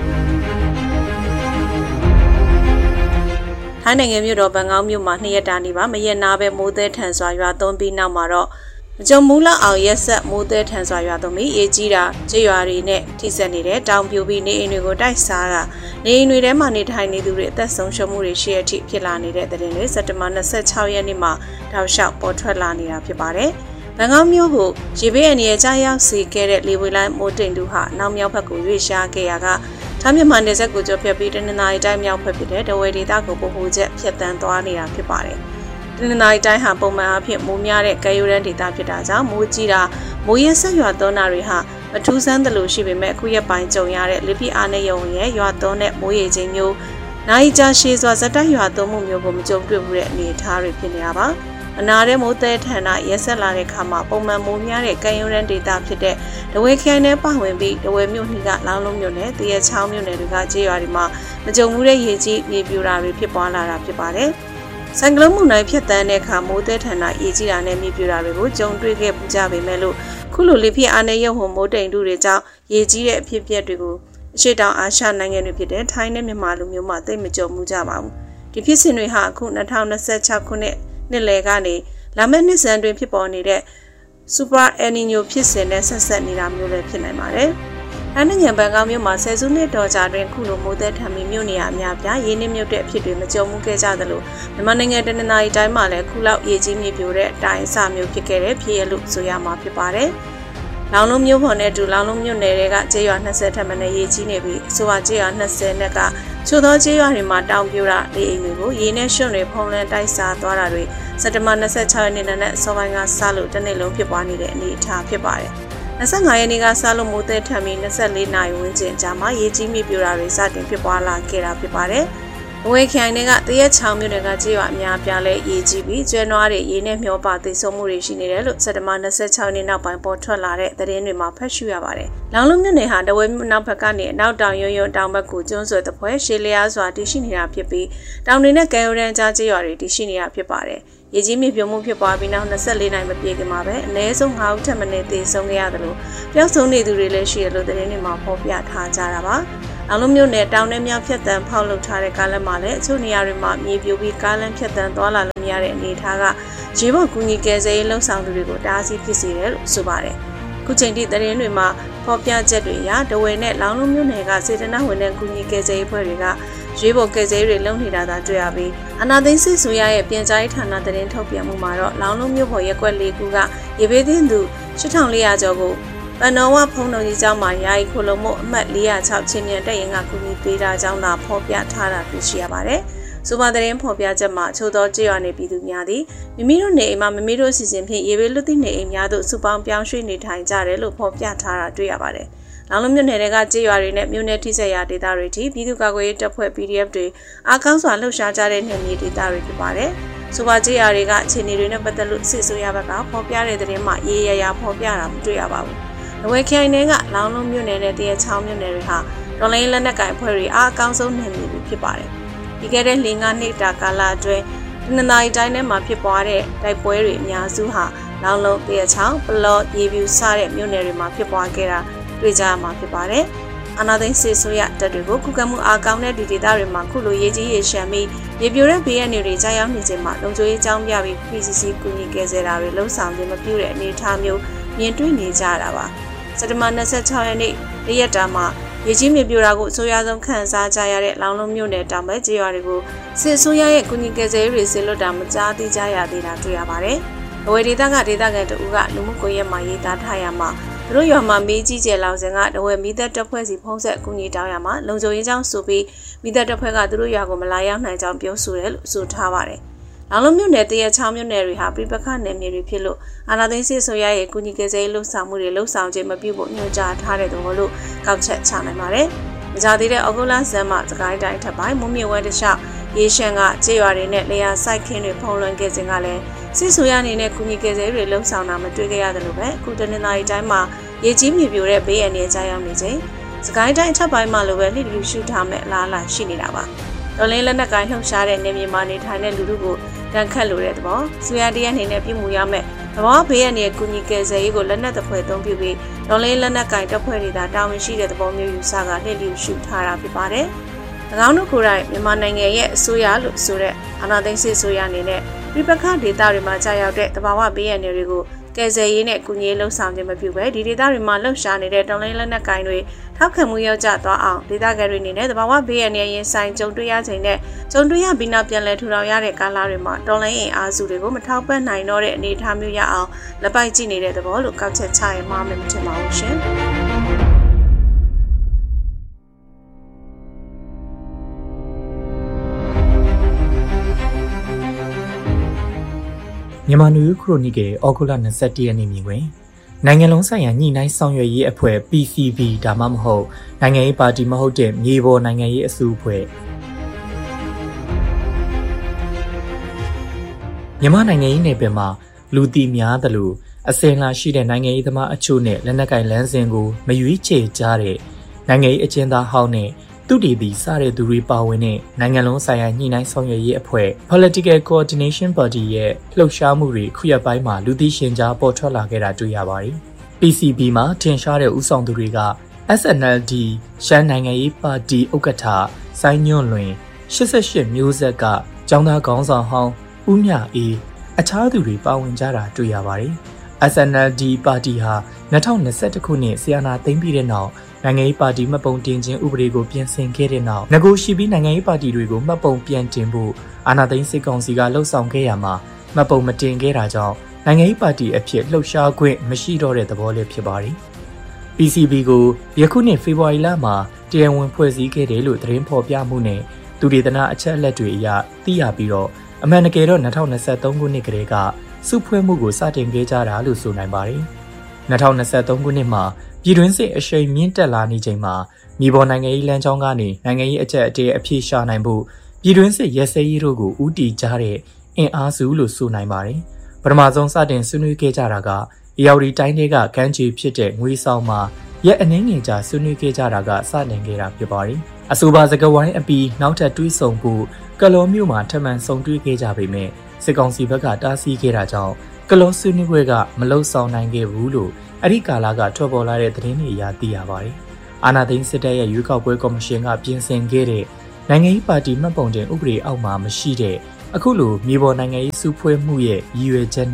ထိုင်းနိုင်ငံမြို့တော်ဘန်ကောက်မြို့မှာ2ရက်တာနေပါမရက်နာပဲမိုးသည်ထန်စွာရွာသွန်းပြီးနောက်မှာတော့အကြုံမူလအောင်ရက်ဆက်မိုးသည်ထန်စွာရွာသွန်းပြီးအေးကြီးတာကြေးရွာတွေနဲ့ထိစပ်နေတဲ့တောင်ပြိုပြီးနေအိမ်တွေကိုတိုက်စားတာနေအိမ်တွေထဲမှာနေထိုင်နေသူတွေအသက်ဆုံးရှုံးမှုတွေရှိတဲ့အထိဖြစ်လာနေတဲ့တဲ့တင်တွေစက်တင်ဘာ26ရက်နေ့မှာတောက်လျှောက်ပေါ်ထွက်လာနေတာဖြစ်ပါတယ်ဘန်ကောက်မြို့ကိုရေဘေးအန္တရာယ်ကြားရောက်စေခဲ့တဲ့လေဝေလိုင်းမိုးတိမ်တူဟာနောက်မြောက်ဘက်ကိုရွေ့ရှားခဲ့ရကထိုင်းမြန်မာနယ်စပ်ကိုကျော်ဖြတ်ပြီးတနင်္သာရီတိုင်းမြောက်ဘက်ဖြစ်တဲ့ဒဝဲဒေသကိုပို့ဖို့ချက်ဖြတ်တန်းသွားနေတာဖြစ်ပါတယ်။တနင်္သာရီတိုင်းဟာပုံမှန်အားဖြင့်မိုးများတဲ့ကမ်းရိုးတန်းဒေသဖြစ်တာကြောင့်မိုးကြီးတာမိုးရဲဆက်ရွာသွန်းတာတွေဟာမထူးဆန်းသလိုရှိပေမဲ့အခုရက်ပိုင်းကြုံရတဲ့လေပြင်းအားနဲ့ရုံရဲ့ရွာသွန်းတဲ့မိုးရေချိန်မျိုးနိုင်ကြရှည်စွာဇက်တိုက်ရွာသွန်းမှုမျိုးကိုမကြုံတွေ့ဘူးတဲ့အနေအထားတွေဖြစ်နေရပါအနာတဲ့မိုးသည်ထန်တာရက်ဆက်လာတဲ့ခါမှာပုံမှန်မိုးများတဲ့ကမ်းရိုးတန်းဒေသဖြစ်တဲ့ဒဝဲခိုင်နဲ့ပတ်ဝင်ပြီးဒဝဲမြို့နှီးကလောင်းလုံးမြို့နယ်တရချောင်းမြို့နယ်တွေကကြေးရွာတွေမှာမကြုံမှုတဲ့ရေကြီးမြေပြိုတာတွေဖြစ်ပွားလာတာဖြစ်ပါတယ်။ဆိုင်ကလုန်းမှုနိုင်ဖြစ်တဲ့အခါမိုးသည်ထန်တာရေကြီးတာနဲ့မြေပြိုတာတွေကိုကြုံတွေ့ခဲ့ပူကြပေမဲ့လို့ခုလိုလေပြင်းအားနဲ့ရုပ်ဟုန်မိုးတိမ်တူတွေကြောင့်ရေကြီးတဲ့အဖြစ်အပျက်တွေကိုအရှိတောင်အာရှနိုင်ငံတွေဖြစ်တဲ့ထိုင်းနဲ့မြန်မာလူမျိုးမှသိမကြုံမှုကြပါဘူး။ဒီဖြစ်စဉ်တွေဟာအခု2026ခုနှစ်လယ်ကနေလာမယ့်နှစ်စံတွင်ဖြစ်ပေါ်နေတဲ့ Super El Niño ဖြစ်စဉ်နဲ့ဆက်ဆက်နေတာမျိုးလည်းဖြစ်နိုင်ပါတယ်။ထိုင်းနိုင်ငံဘန်ကောက်မြို့မှာဆယ်စုနှစ်တော်ကြာတွင်ခုလိုမိုးသည်ထန်ပြီးမြို့နေရာအများပြားရင်းနှီးမြုပ်တဲ့အဖြစ်တွေမကြုံမှုခဲ့ကြသလိုမြန်မာနိုင်ငံတနင်္သာရီတိုင်းမှာလည်းခုလောက်ရေကြီးမြေပြိုတဲ့အတိုင်းအစမျိုးဖြစ်ခဲ့တဲ့ဖြစ်ရလို့ဆိုရမှာဖြစ်ပါတယ်။လောင်လုံးမြို့ပေါ်နဲ့တူလောင်လုံးမြို့နယ်တွေကကျေးရွာ20ထပ်မံနဲ့ရေကြီးနေပြီးအဆိုပါကျေးရွာ20နဲ့ကချို့သောကျေးရွာတွေမှာတောင်ပြိုတာလေအိမ်တွေကိုရေနဲ့ရွှွန့်တွေဖုံးလွှမ်းတိုက်စားသွားတာတွေစက်တင်ဘာ26ရက်နေ့နဲ့စောပိုင်းကစလို့တစ်နေ့လုံးဖြစ်ပွားနေတဲ့အနေအထားဖြစ်ပါတယ်။25ရက်နေ့ကစလို့မိုးသည်ထန်ပြီး24နာရီဝန်းကျင်ကြာမှရေကြီးမြေပြိုတာတွေစတင်ဖြစ်ပွားလာခဲ့တာဖြစ်ပါတယ်။ဝေခိုင်တွေကတရက်ချောင်းမြို့နယ်ကကြေးရွာအများပြားလဲရေကြီးပြီးကျွဲနွားတွေရေနဲ့မျောပါသိဆုံးမှုတွေရှိနေတယ်လို့စက်တင်ဘာ26ရက်နေ့နောက်ပိုင်းပေါ်ထွက်လာတဲ့သတင်းတွေမှာဖတ်ရှုရပါတယ်။လောင်လုံးမြို့နယ်ဟာတဝဲမြို့နောက်ဘက်ကနေအနောက်တောင်ရွံ့တောင်ဘက်ကိုကျွန်းဆွယ်တစ်ဖွဲရှေးလျားစွာတည်ရှိနေတာဖြစ်ပြီးတောင်တွေနဲ့ကမ်းရိုးတန်းကြားကြေးရွာတွေတည်ရှိနေတာဖြစ်ပါတယ်။ရေကြီးမြေပြိုမှုဖြစ်ပွားပြီးနောက်24နိုင်မပြည့်ခင်မှာပဲအနည်းဆုံး9ဦးထက်မနည်းသေဆုံးခဲ့ရတယ်လို့ပျောက်ဆုံးနေသူတွေလည်းရှိတယ်လို့သတင်းတွေမှာဖော်ပြထားကြတာပါ။လောင်လုံးမြို့နယ်တောင်နဲ့မြောက်ဖြတ်တန်းဖောက်လုပ်ထားတဲ့ကားလမ်းမှာလည်းအချို့နေရာတွေမှာမြေပြိုပြီးကားလမ်းဖြတ်တန်းသွားလာလို့မရတဲ့အနေအထားကရေပေါ်ကူညီကယ်ဆယ်ရေးလှုပ်ဆောင်သူတွေကိုတားဆီးဖြစ်စေတယ်လို့ဆိုပါတယ်။ခုချိန်ထိသတင်းတွေမှာဖော်ပြချက်တွေအရတဝဲနဲ့လောင်လုံးမြို့နယ်ကစေတနာဝန်ထမ်းကူညီကယ်ဆယ်ရေးအဖွဲ့တွေကရွေးပေါ်ကယ်ဆယ်ရေးတွေလုပ်နေတာသာတွေ့ရပြီးအာဏာသိမ်းစစ်ဆိုရရဲ့ပြန်ကြားရေးဌာနသတင်းထုတ်ပြန်မှုမှာတော့လောင်လုံးမြို့ပေါ်ရက်ကွက်၄ခုကရေဘေးသင့်သူ8400ကျော်ကိုပန်တော်ဝဖုံတော်ကြီးကျောင်းမှာယာယီခိုလုံမှုအမှတ်406ချင်းမြန်တက်ရင်ကကူညီပေးတာကြောင့်သာဖော်ပြထားတာတွေ့ရှိရပါတယ်။ဆိုပါသတင်းဖော်ပြချက်မှာချို့သောကြေးရွာနေပြည်သူများသည်မိမိတို့နေအိမ်မှာမိမိတို့စီစဉ်ဖြင့်ရေဘေးလွတ်သည့်နေအိမ်များသို့စုပေါင်းပြောင်းရွှေ့နေထိုင်ကြတယ်လို့ဖော်ပြထားတာတွေ့ရပါတယ်။လောင်လုံးမြို့နယ်တွေကကြေးရွာတွေနဲ့မြို့နယ်ထိစပ်ရာဒေသတွေထိပြည်သူ့ကာကွယ်ရေးတပ်ဖွဲ့ PDF တွေအားကောင်းစွာလှုပ်ရှားကြတဲ့နယ်မြေဒေသတွေဖြစ်ပါတယ်။ဆိုပါကြေးရွာတွေကအခြေအနေတွေနဲ့ပတ်သက်လို့စစ်ဆိုရဘက်ကဖော်ပြတဲ့သတင်းမှာရေးရရဖော်ပြတာမတွေ့ရပါဘူး။ဝဲခိုင်နယ်ကလောင်လုံးမြို့နယ်နဲ့တရချောင်းမြို့နယ်တွေဟာတော်လိုင်းလက်နက်ကင်ဖွဲ့တွေအားအကောင်းဆုံးနယ်မြေတွေဖြစ်ပါတယ်။ဒီကဲတဲ့၄-၅နှစ်တာကာလအတွင်းတနင်္သာရီတိုင်းထဲမှာဖြစ်ပွားတဲ့တိုက်ပွဲတွေအများစုဟာလောင်လုံးတရချောင်းပလော့ရေပြူစတဲ့မြို့နယ်တွေမှာဖြစ်ပွားခဲ့တာတွေ့ကြရမှာဖြစ်ပါတယ်။အာဏာသိမ်းစစ်ဆိုရတပ်တွေကိုခုခံမှုအားကောင်းတဲ့ဒီဒေသတွေမှာခုလိုရေးကြီးရေရှမ်းပြီးရေပြိုတဲ့ဘေးရန်တွေကြားရောက်နေခြင်းမှာလုံခြုံရေးကြောင်းပြပြီး PCC ကူညီကယ်ဆယ်တာတွေလှုံ့ဆော်ခြင်းမပြုတဲ့အနေအထားမျိုးမြင်တွေ့နေကြရတာပါ။စက်တင်ဘာ26ရက်နေ့ရက်တာမှာရေကြီးမြေပြိုတာကိုအစိုးရဆုံးခံစားကြရတဲ့လောင်လုံးမြို့နယ်တောင်ဘက်ကျေးရွာတွေကိုစစ်အစိုးရရဲ့ကူညီကယ်ဆယ်ရေးတွေဆင်လွတ်တာမကြားသိကြရသေးတာတွေ့ရပါတယ်။အဝေဒေသကဒေသခံတဦးကလူမှုကွန်ရက်မှာရေးသားထားရမှာသူတို့ရွာမှာမေးကြီးကျယ်လောင်စင်ကတဝဲမိသက်တပ်ဖွဲ့စီဖုံးဆက်ကူညီတောင်းရမှာလုံခြုံရေးကြောင်းဆိုပြီးမိသက်တပ်ဖွဲ့ကသူတို့ရွာကိုမလာရောက်နိုင်ကြောင်းပြောဆိုတယ်လို့ဆိုထားပါတယ်။လောင်လုံးမြို့နယ်တရချောင်းမြို့နယ်တွေဟာပြပခနယ်မြေတွေဖြစ်လို့အာဏာသိမ်းစစ်ဆိုရရဲ့ကူညီကယ်ဆယ်ရေးလှုပ်ဆောင်မှုတွေလှုပ်ဆောင်ခြင်းမပြုဖို့ညွှန်ကြားထားတဲ့သဘောလို့ကောက်ချက်ချနိုင်ပါတယ်။မကြသေးတဲ့ဩဂုတ်လဆန်းမှာစကိုင်းတိုင်းထပ်ပိုင်းမုံမြဝဲတလျှောက်ရေရှမ်းကကျေးရွာတွေနဲ့လေယာစိုက်ခင်းတွေဖုံးလွှမ်းခဲ့ခြင်းကလည်းစစ်ဆိုရအနေနဲ့ကူညီကယ်ဆယ်ရေးတွေလှုပ်ဆောင်တာမတွေ့ကြရတယ်လို့ပဲအခုတနင်္လာရီတိုင်းမှာရေကြီးမြေပြိုတဲ့ဘေးအန္တရာယ်ကြားရောက်နေခြင်းစကိုင်းတိုင်းထပ်ပိုင်းမှာလိုပဲလှစ်လူရှုထားမဲ့အလားအလာရှိနေတာပါ။တော်လင်းလက်နက်ကိုင်းလှုပ်ရှားတဲ့နေမြေမှာနေထိုင်တဲ့လူတို့ကိုတန်ခတ်လိုတဲ့သဘောဆိုရတရားအနေနဲ့ပြုမှုရမယ်သဘောဘေးအနေနဲ့ကုညီကယ်ဆယ်ရေးကိုလက်နက်တစ်ဖွဲ့သုံးပြုပြီးဒေါ်လေးလက်နက်ကင်တပ်ဖွဲ့တွေသာတာဝန်ရှိတဲ့သဘောမျိုးယူဆကလှည့်လည်ရှုထားတာဖြစ်ပါတယ်။၎င်းတို့ကိုယ်တိုင်မြန်မာနိုင်ငံရဲ့အစိုးရလို့ဆိုတဲ့အာဏာသိမ်းစစ်အစိုးရအနေနဲ့ပြည်ပခဒေသတွေမှာကြာရောက်တဲ့သဘာဝဘေးအန္တရာယ်တွေကိုကယ်ဆယ်ရေးနဲ့ကုညီလှုပ်ဆောင်ခြင်းမပြုဘဲဒီဒေသတွေမှာလှုပ်ရှားနေတဲ့ဒေါ်လေးလက်နက်ကင်တွေထောက်ခံမှုရောက်ကြသွားအောင်ဒေသခံတွေအနေနဲ့သဘာဝဘေးအန္တရာယ်ရင်ဆိုင်ကြုံတွေ့ရချိန်နဲ့ကြုံတွေ့ရပြီးနောက်ပြန်လည်ထူထောင်ရတဲ့ကာလတွေမှာဒေါ်လေးအင်အားစုတွေကိုမထောက်ပံ့နိုင်တော့တဲ့အနေအထားမျိုးရအောင်လက်ပိုက်ကြည့်နေတဲ့သဘောလို့ကောက်ချက်ချရင်မှားမယ်မထင်ပါဘူးရှင်။မြန်မာနွေဦးခရိုနီကယ်ဩဂုတ်လ21ရက်နေ့မြင်တွင်နိုင်ငံလုံးဆိုင်ရာညှိနှိုင်းဆောင်ရွက်ရေးအဖွဲ့ PCB ဒါမှမဟုတ်နိုင်ငံရေးပါတီမဟုတ်တဲ့မြေပေါ်နိုင်ငံရေးအစုအဖွဲ့မြန်မာနိုင်ငံရေးနယ်ပယ်မှာလူတီများသလိုအစင်လာရှိတဲ့နိုင်ငံရေးသမားအချို့နဲ့လက်နက်ကင်လမ်းစဉ်ကိုမရွေးချယ်ကြတဲ့နိုင်ငံရေးအကျဉ်းသားဟောင်းနဲ့သူတည်ပြီးစတဲ့သူတွေပါဝင်တဲ့နိုင်ငံလုံးဆိုင်ရာညှိနှိုင်းဆောင်ရွက်ရေးအဖွဲ့ Political Coordination Party ရဲ့လှုပ်ရှားမှုတွေခုရက်ပိုင်းမှာလူသိရှင်ကြားပေါ်ထွက်လာခဲ့တာတွေ့ရပါတယ်။ PCB မှာထင်ရှားတဲ့ဦးဆောင်သူတွေက SNLD ရှမ်းနိုင်ငံရေးပါတီဥက္ကဋ္ဌစိုင်းညွန့်လွင်88မျိုးဆက်ကကျောင်းသားခေါင်းဆောင်ဟောင်းဦးမြအေးအခြားသူတွေပါဝင်ကြတာတွေ့ရပါတယ်။ SNLD ပါတီဟာ2021ခုနှစ်ဆီယနာသိမ်းပြီးတဲ့နောက်နိုင်ငံရေးပါတီမှတ်ပုံတင်ခြင်းဥပဒေကိုပြင်ဆင်ခဲ့တဲ့နောက်ငကိုရှိပြီးနိုင်ငံရေးပါတီတွေကိုမှတ်ပုံပြန်တင်ဖို့အာဏာသိမ်းစစ်ကောင်စီကလှုံ့ဆော်ခဲ့ရမှာမှတ်ပုံမတင်ခဲ့တာကြောင့်နိုင်ငံရေးပါတီအဖြစ်လှုပ်ရှားခွင့်မရှိတော့တဲ့သဘောလေးဖြစ်ပါတယ်။ PCB ကိုယခုနှစ်ဖေဖော်ဝါရီလမှာတရားဝင်ဖွဲ့စည်းခဲ့တယ်လို့သတင်းဖော်ပြမှုနဲ့သူဒေသနာအချက်အလက်တွေအရသိရပြီးတော့အမှန်တကယ်တော့2023ခုနှစ်ကတည်းကစုဖွဲ့မှုကိုစတင်ခဲ့ကြတာလို့ဆိုနိုင်ပါတယ်။2023ခုနှစ်မှာပြည်တွင်းစစ်အရှိန်မြင့်တက်လာနေချိန်မှာမြေပေါ်နိုင်ငံရေးလမ်းကြောင်းကနေနိုင်ငံရေးအကြက်အတဲအပြေရှာနိုင်ဖို့ပြည်တွင်းစစ်ရဲစဲရေးတို့ကိုဦးတည်ကြတဲ့အင်အားစုလို့ဆိုနိုင်ပါတယ်။ပထမဆုံးစတင်ဆွေးနွေးခဲ့ကြတာကအေယာဝတီတိုင်းတွေကကမ်းခြေဖြစ်တဲ့ငွေဆောင်မှာရက်အနည်းငယ်ကြာဆွေးနွေးခဲ့ကြတာကစတင်ခဲ့တာဖြစ်ပါတယ်။အဆိုပါစကားဝိုင်းအပြီးနောက်ထပ်တွေးဆုံဖို့ကလောမြို့မှာထပ်မံဆုံတွေ့ခဲ့ကြပေမဲ့စစ်ကောင်စီဘက်ကတားဆီးခဲ့တာကြောင့်ကလောဆွေးနွေးပွဲကမလုံဆောင်နိုင်ခဲ့ဘူးလို့အဲ့ဒီကာလကထွက်ပေါ်လာတဲ့သတင်းတွေအရသိရပါတယ်။အာဏာသိမ်းစစ်တပ်ရဲ့ရွေးကောက်ပွဲကော်မရှင်ကပြင်ဆင်ခဲ့တဲ့နိုင်ငံရေးပါတီမှတ်ပုံတင်ဥပဒေအောက်မှာမရှိတဲ့အခုလိုမြေပေါ်နိုင်ငံရေးစုဖွဲ့မှုရဲ့ရည်ရွယ်ချက်နဲ့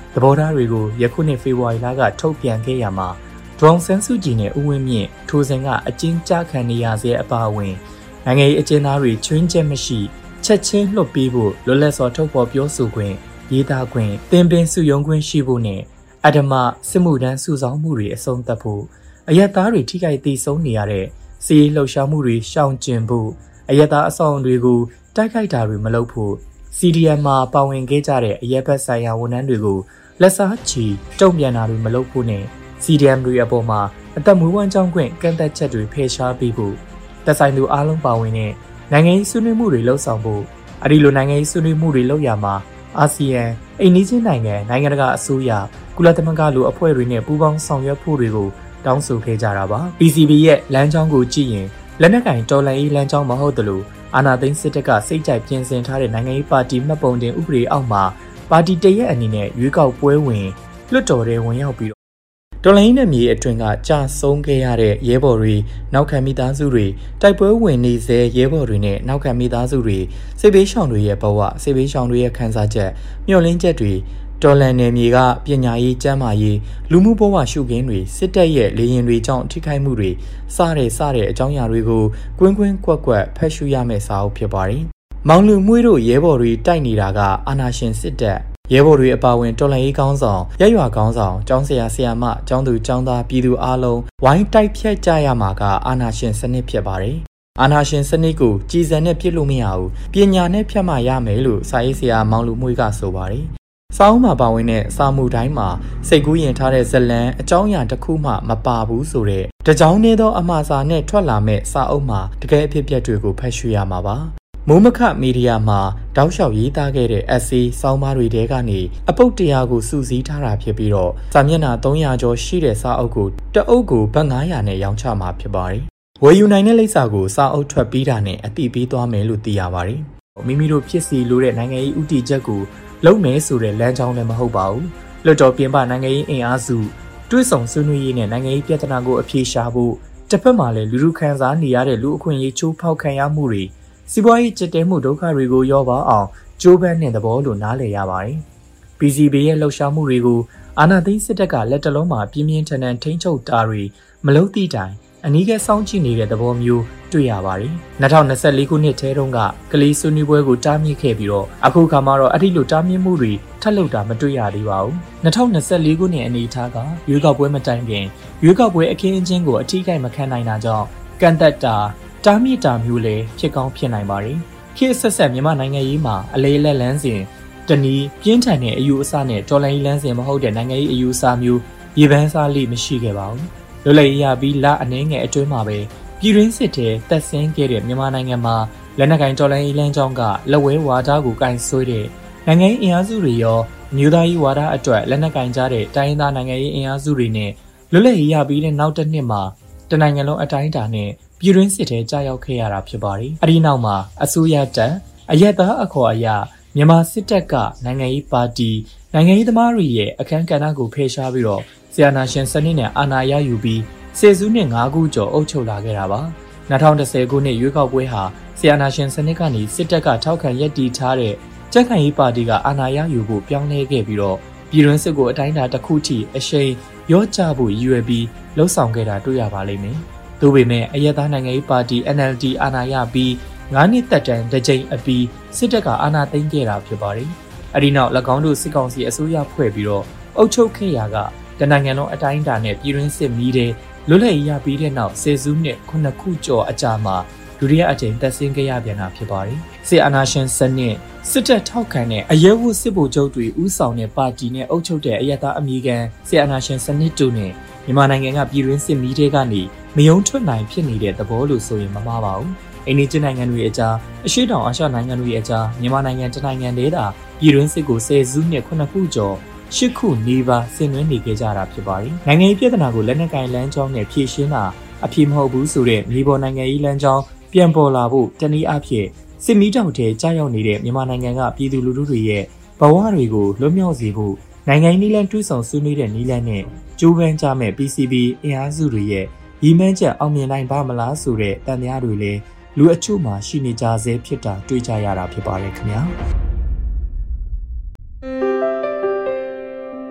သဘောထားတွေကိုယခုနှစ်ဖေဖော်ဝါရီလကထုတ်ပြန်ခဲ့ရမှာဒေါအောင်ဆန်းစုကြည်နဲ့ဦးဝင်းမြင့်ထိုစဉ်ကအကျဉ်းချခံနေရစေအပါအဝင်နိုင်ငံရေးအကျဉ်းသားတွေချွင်းချက်မရှိချက်ချင်းလွှတ်ပေးဖို့လွတ်လပ်စွာထုတ်ဖော်ပြောဆိုခွင့်ရေးသားခွင့်သင်ပင်စုယုံခွင့်ရှိဖို့နဲ့အဓမ္မစစ်မှုထမ်းစုဆောင်းမှုတွေအဆုံးသတ်ဖို့အယက်သားတွေထိခိုက်သေးဆုံးနေရတဲ့စီးလှုပ်ရှားမှုတွေရှောင်ကျဉ်ဖို့အယက်သားအဆောင်တွေကိုတိုက်ခိုက်တာတွေမလုပ်ဖို့ CDM မှာပါဝင်ခဲ့ကြတဲ့အရက်ဘက်ဆိုင်ရာဝန်ထမ်းတွေကိုလက်စားချီတုံ့ပြန်တာတွေမလုပ်ဖို့နဲ့ CDM တွေအပေါ်မှာအသက်မွေးဝမ်းကြောင်းခွင့်ကန့်သက်ချက်တွေဖယ်ရှားပေးဖို့သက်ဆိုင်သူအားလုံးပါဝင်တဲ့နိုင်ငံရေးဆွေးနွေးမှုတွေလှုပ်ဆောင်ဖို့အဲဒီလိုနိုင်ငံရေးဆွေးနွေးမှုတွေလုပ်ရမှာအာဆီယံအိမ်နီးချင်းနိုင်ငံတကာအစိုးရကုလသမဂ္ဂလိုအဖွဲ့တွေနဲ့ပူးပေါင်းဆောင်ရွက်ဖို့တွေကိုတောင်းဆိုခဲ့ကြတာပါ PCB ရဲ့လမ်းကြောင်းကိုကြည့်ရင်လက်နက်ကင်တော်လှန်ရေးလမ်းကြောင်းမဟုတ်သလိုအာဏာသိမ်းစစ်တပ်ကစိတ်ကြိုက်ပြင်ဆင်ထားတဲ့နိုင်ငံရေးပါတီမှတ်ပုံတင်ဥပဒေအောက်မှာပါတီတရက်အနေနဲ့ရွေးကောက်ပွဲဝင်လွှတ်တော်ထဲဝင်ရောက်ပြီးတော်လှန်ရေးနဲ့မြေအတွင်းကကြာဆုံးခဲ့ရတဲ့ရဲဘော်တွေနောက်ခံမိသားစုတွေတိုက်ပွဲဝင်နေစေရဲဘော်တွေနဲ့နောက်ခံမိသားစုတွေစစ်ဘေးရှောင်တွေရဲ့ဘဝစစ်ဘေးရှောင်တွေရဲ့ခံစားချက်မျှော်လင့်ချက်တွေတော်လှန်နယ်မြေကပညာရေးကျန်းမာရေးလူမှုဘဝရှုခင်းတွေစစ်တပ်ရဲ့လေရင်တွေကြောင့်ထိခိုက်မှုတွေစတဲ့အကြောင်းအရာတွေကိုကွင်းကွင်းကွက်ကွက်ဖတ်ရှုရမယ့်စာအုပ်ဖြစ်ပါတယ်။မောင်လူမွေးတို့ရဲဘော်တွေတိုက်နေတာကအာဏာရှင်စစ်တပ်ရဲဘော်တွေအပါအဝင်တော်လှန်ရေးကောင်းဆောင်ရက်ရွာကောင်းဆောင်ကျောင်းဆရာဆရာမကျောင်းသူကျောင်းသားပြည်သူအားလုံးဝိုင်းတိုက်ဖြတ်ကြရမှာကအာဏာရှင်စနစ်ဖြစ်ပါတယ်။အာဏာရှင်စနစ်ကိုကြည်စံနဲ့ပြစ်လို့မရဘူးပညာနဲ့ဖြတ်မှရမယ်လို့စာရေးဆရာမောင်လူမွေးကဆိုပါတယ်။စာအုပ်မှာပါဝင်တဲ့စာမှုတိုင်းမှာစိတ်ကူးရင်ထားတဲ့ဇလံအကြောင်းအရာတစ်ခုမှမပါဘူးဆိုတဲ့တကြောင်နေသောအမှားစာနဲ့ထွက်လာမဲ့စာအုပ်မှာတကယ်အဖြစ်အပျက်တွေကိုဖတ်ရှုရမှာပါမိုးမခမီဒီယာမှာတောက်လျှောက်ရေးသားခဲ့တဲ့ essay စောင်းပါးတွေထဲကနေအပုတ်တရားကိုစုစည်းထားတာဖြစ်ပြီးတော့စာမျက်နှာ300ကျော်ရှိတဲ့စာအုပ်ကိုတအုပ်ကိုဘတ်900နဲ့ရောင်းချမှာဖြစ်ပါတယ်ဝယ်ယူနိုင်တဲ့လိပ်စာကိုစာအုပ်ထွက်ပြီးတာနဲ့အတိပေးသွားမယ်လို့သိရပါတယ်မိမိတို့ဖြစ်စီလိုတဲ့နိုင်ငံရေးဥတီချက်ကိုလုံးမယ်ဆိုတဲ့လမ်းကြောင်းလည်းမဟုတ်ပါဘူးလွှတ်တော်ပြင်ပနိုင်ငံရေးအင်အားစုတွဲဆောင်ဆွေးနွေးရေးနဲ့နိုင်ငံရေးပြဿနာကိုအဖြေရှာဖို့တစ်ဖက်မှာလည်းလူလူခံစားနေရတဲ့လူအခွင့်အရေးချိုးဖောက်ခံရမှုတွေစီးပွားရေးကျစ်တဲမှုဒုက္ခတွေကိုရောပါအောင်ကြိုးပမ်းတဲ့သဘောလို့နားလည်ရပါတယ်။ PCB ရဲ့လှုပ်ရှားမှုတွေကိုအာဏာသိမ်းစစ်တပ်ကလက်တလုံးမှာပြင်းပြင်းထန်ထန်ထိန်းချုပ်တာတွေမလုပ်သည့်တိုင်အနီးကပ်စောင့်ကြည့်နေတဲ့သဘောမျိုးတွေ့ရပါတယ်။2024ခုနှစ်ထဲတုန်းကကလေးဆွေးနွေးပွဲကိုတားမြစ်ခဲ့ပြီးတော့အခုခါမှာတော့အဲ့ဒီလိုတားမြစ်မှုတွေထပ်လုပ်တာမတွေ့ရသေးပါဘူး။2024ခုနှစ်အနေအထားကရွေးကောက်ပွဲမတိုင်ခင်ရွေးကောက်ပွဲအခင်းအကျင်းကိုအထီးကိုက်မခံနိုင်တာကြောင့်ကန့်သက်တာတားမြစ်တာမျိုးလည်းဖြစ်ကောင်းဖြစ်နိုင်ပါတယ်။ခေတ်ဆက်ဆက်မြန်မာနိုင်ငံရေးမှာအလေးလက်လန်းစဉ်တနည်းပြင်းထန်တဲ့အယူအဆနဲ့တော်လှန်ရေးလမ်းစဉ်မဟုတ်တဲ့နိုင်ငံရေးအယူအဆမျိုးရေပန်းစားလိမရှိခဲ့ပါဘူး။လွတ်လပ်ရေးရပြီးလအနှဲငယ်အတွင်းမှာပဲပြည်တွင်းစစ်ထဲတက်ဆင်းခဲ့တဲ့မြန်မာနိုင်ငံမှာလက်နက်ကင်တော်လှန်ရေးလမ်းကြောင်းကလက်ဝဲဝါဒကိုကင်ဆွဲတဲ့နိုင်ငံရေးအင်အားစုတွေရောမြို့သားရေးဝါဒအတွက်လက်နက်ကင်ကြတဲ့တိုင်းရင်းသားနိုင်ငံရေးအင်အားစုတွေနဲ့လွတ်လပ်ရေးရပြီးတဲ့နောက်တစ်နှစ်မှာတနိုင်ငံလုံးအတိုင်းအတာနဲ့ပြည်တွင်းစစ်ထဲကြာရောက်ခဲ့ရတာဖြစ်ပါတယ်။အဲဒီနောက်မှာအစိုးရတပ်အရက်သားအခေါ်အရမြန်မာစစ်တပ်ကနိုင်ငံရေးပါတီနိုင်ငံရေးသမားတွေရဲ့အခမ်းကဏ္ဍကိုဖယ်ရှားပြီးတော့ဆီယနာရှင်စနစ်နဲ့အာဏာရယူပြီးဆယ်စုနှစ်5ခုကျော်အုပ်ချုပ်လာခဲ့တာပါ2010ခုနှစ်ရွေးကောက်ပွဲဟာဆီယနာရှင်စနစ်ကနေစစ်တပ်ကထောက်ခံရည်တည်ထားတဲ့ကြက်ခံရေးပါတီကအာဏာရယူဖို့ပြောင်းလဲခဲ့ပြီးတော့ပြည်တွင်းစစ်ကိုအတိုင်းအတာတစ်ခုထိအရှိန်ရော့ချဖို့ရည်ရွယ်ပြီးလှုံ့ဆော်ခဲ့တာတွေ့ရပါလိမ့်မယ်။ဒါပေမဲ့အရက်သားနိုင်ငံရေးပါတီ NLD အာဏာရပြီး9နှစ်သက်တမ်းတစ်ကြိမ်အပြီးစစ်တပ်ကအာဏာသိမ်းခဲ့တာဖြစ်ပါတယ်။အဲဒီနောက်၎င်းတို့စစ်ကောင်စီအစိုးရဖွဲ့ပြီးတော့အုပ်ချုပ်ခဲ့ရာကတနိုင်ငံလုံးအတိုင်းအတာနဲ့ပြည်တွင်းစစ်မီးတဲ့လွတ်လပ်ရေးရပြီးတဲ့နောက်ဆယ်စုနှစ်9ခုကျော်အကြာမှာဒုတိယအကြိမ်သက်ဆင်းခဲ့ရပြန်တာဖြစ်ပါတယ်။စစ်အာဏာရှင်စနစ်စစ်တပ်ထောက်ခံတဲ့အရဲဝတ်စစ်ဗိုလ်ချုပ်တွေဦးဆောင်တဲ့ပါတီနဲ့အုပ်ချုပ်တဲ့အရက်သားအမည်ခံစစ်အာဏာရှင်စနစ်တို့နဲ့မြန်မာနိုင်ငံကပြည်တွင်းစစ်မီးတွေကနေမယုံထွက်နိုင်ဖြစ်နေတဲ့သဘောလို့ဆိုရင်မမှားပါဘူး။အိန္ဒိယနိုင်ငံတွေအကြားအရှေ့တောင်အာရှနိုင်ငံတွေအကြားမြန်မာနိုင်ငံတနိုင်ငံတည်းသာပြည်တွင်းစစ်ကိုဆယ်စုနှစ်9ခုကျော်8ခုနေပါဆင်နွှဲနေကြတာဖြစ်ပါတယ်။နိုင်ငံရေးပြဿနာကိုလက်နက်ကင်လမ်းကြောင်းနဲ့ဖြေရှင်းတာအဖြစ်မဟုတ်ဘူးဆိုတဲ့မြေပေါ်နိုင်ငံရေးလမ်းကြောင်းပြန်ပေါ်လာဖို့တနည်းအားဖြင့်စစ်မီးတောက်ထဲကြာရောက်နေတဲ့မြန်မာနိုင်ငံကပြည်သူလူထုတွေရဲ့ဘဝတွေကိုလွတ်မြောက်စေဖို့နိုင်ငံရေးနည်းလမ်းတွဲဆောင်ဆွေးနွေးတဲ့နည်းလမ်းနဲ့ကြိုးပမ်းကြမဲ့ PCB အင်အားစုတွေရဲ့ရည်မှန်းချက်အောင်မြင်နိုင်ပါမလားဆိုတဲ့တန်တရားတွေလည်းလူအချို့မှရှိနေကြဆဲဖြစ်တာတွေ့ကြရတာဖြစ်ပါတယ်ခင်ဗျာ။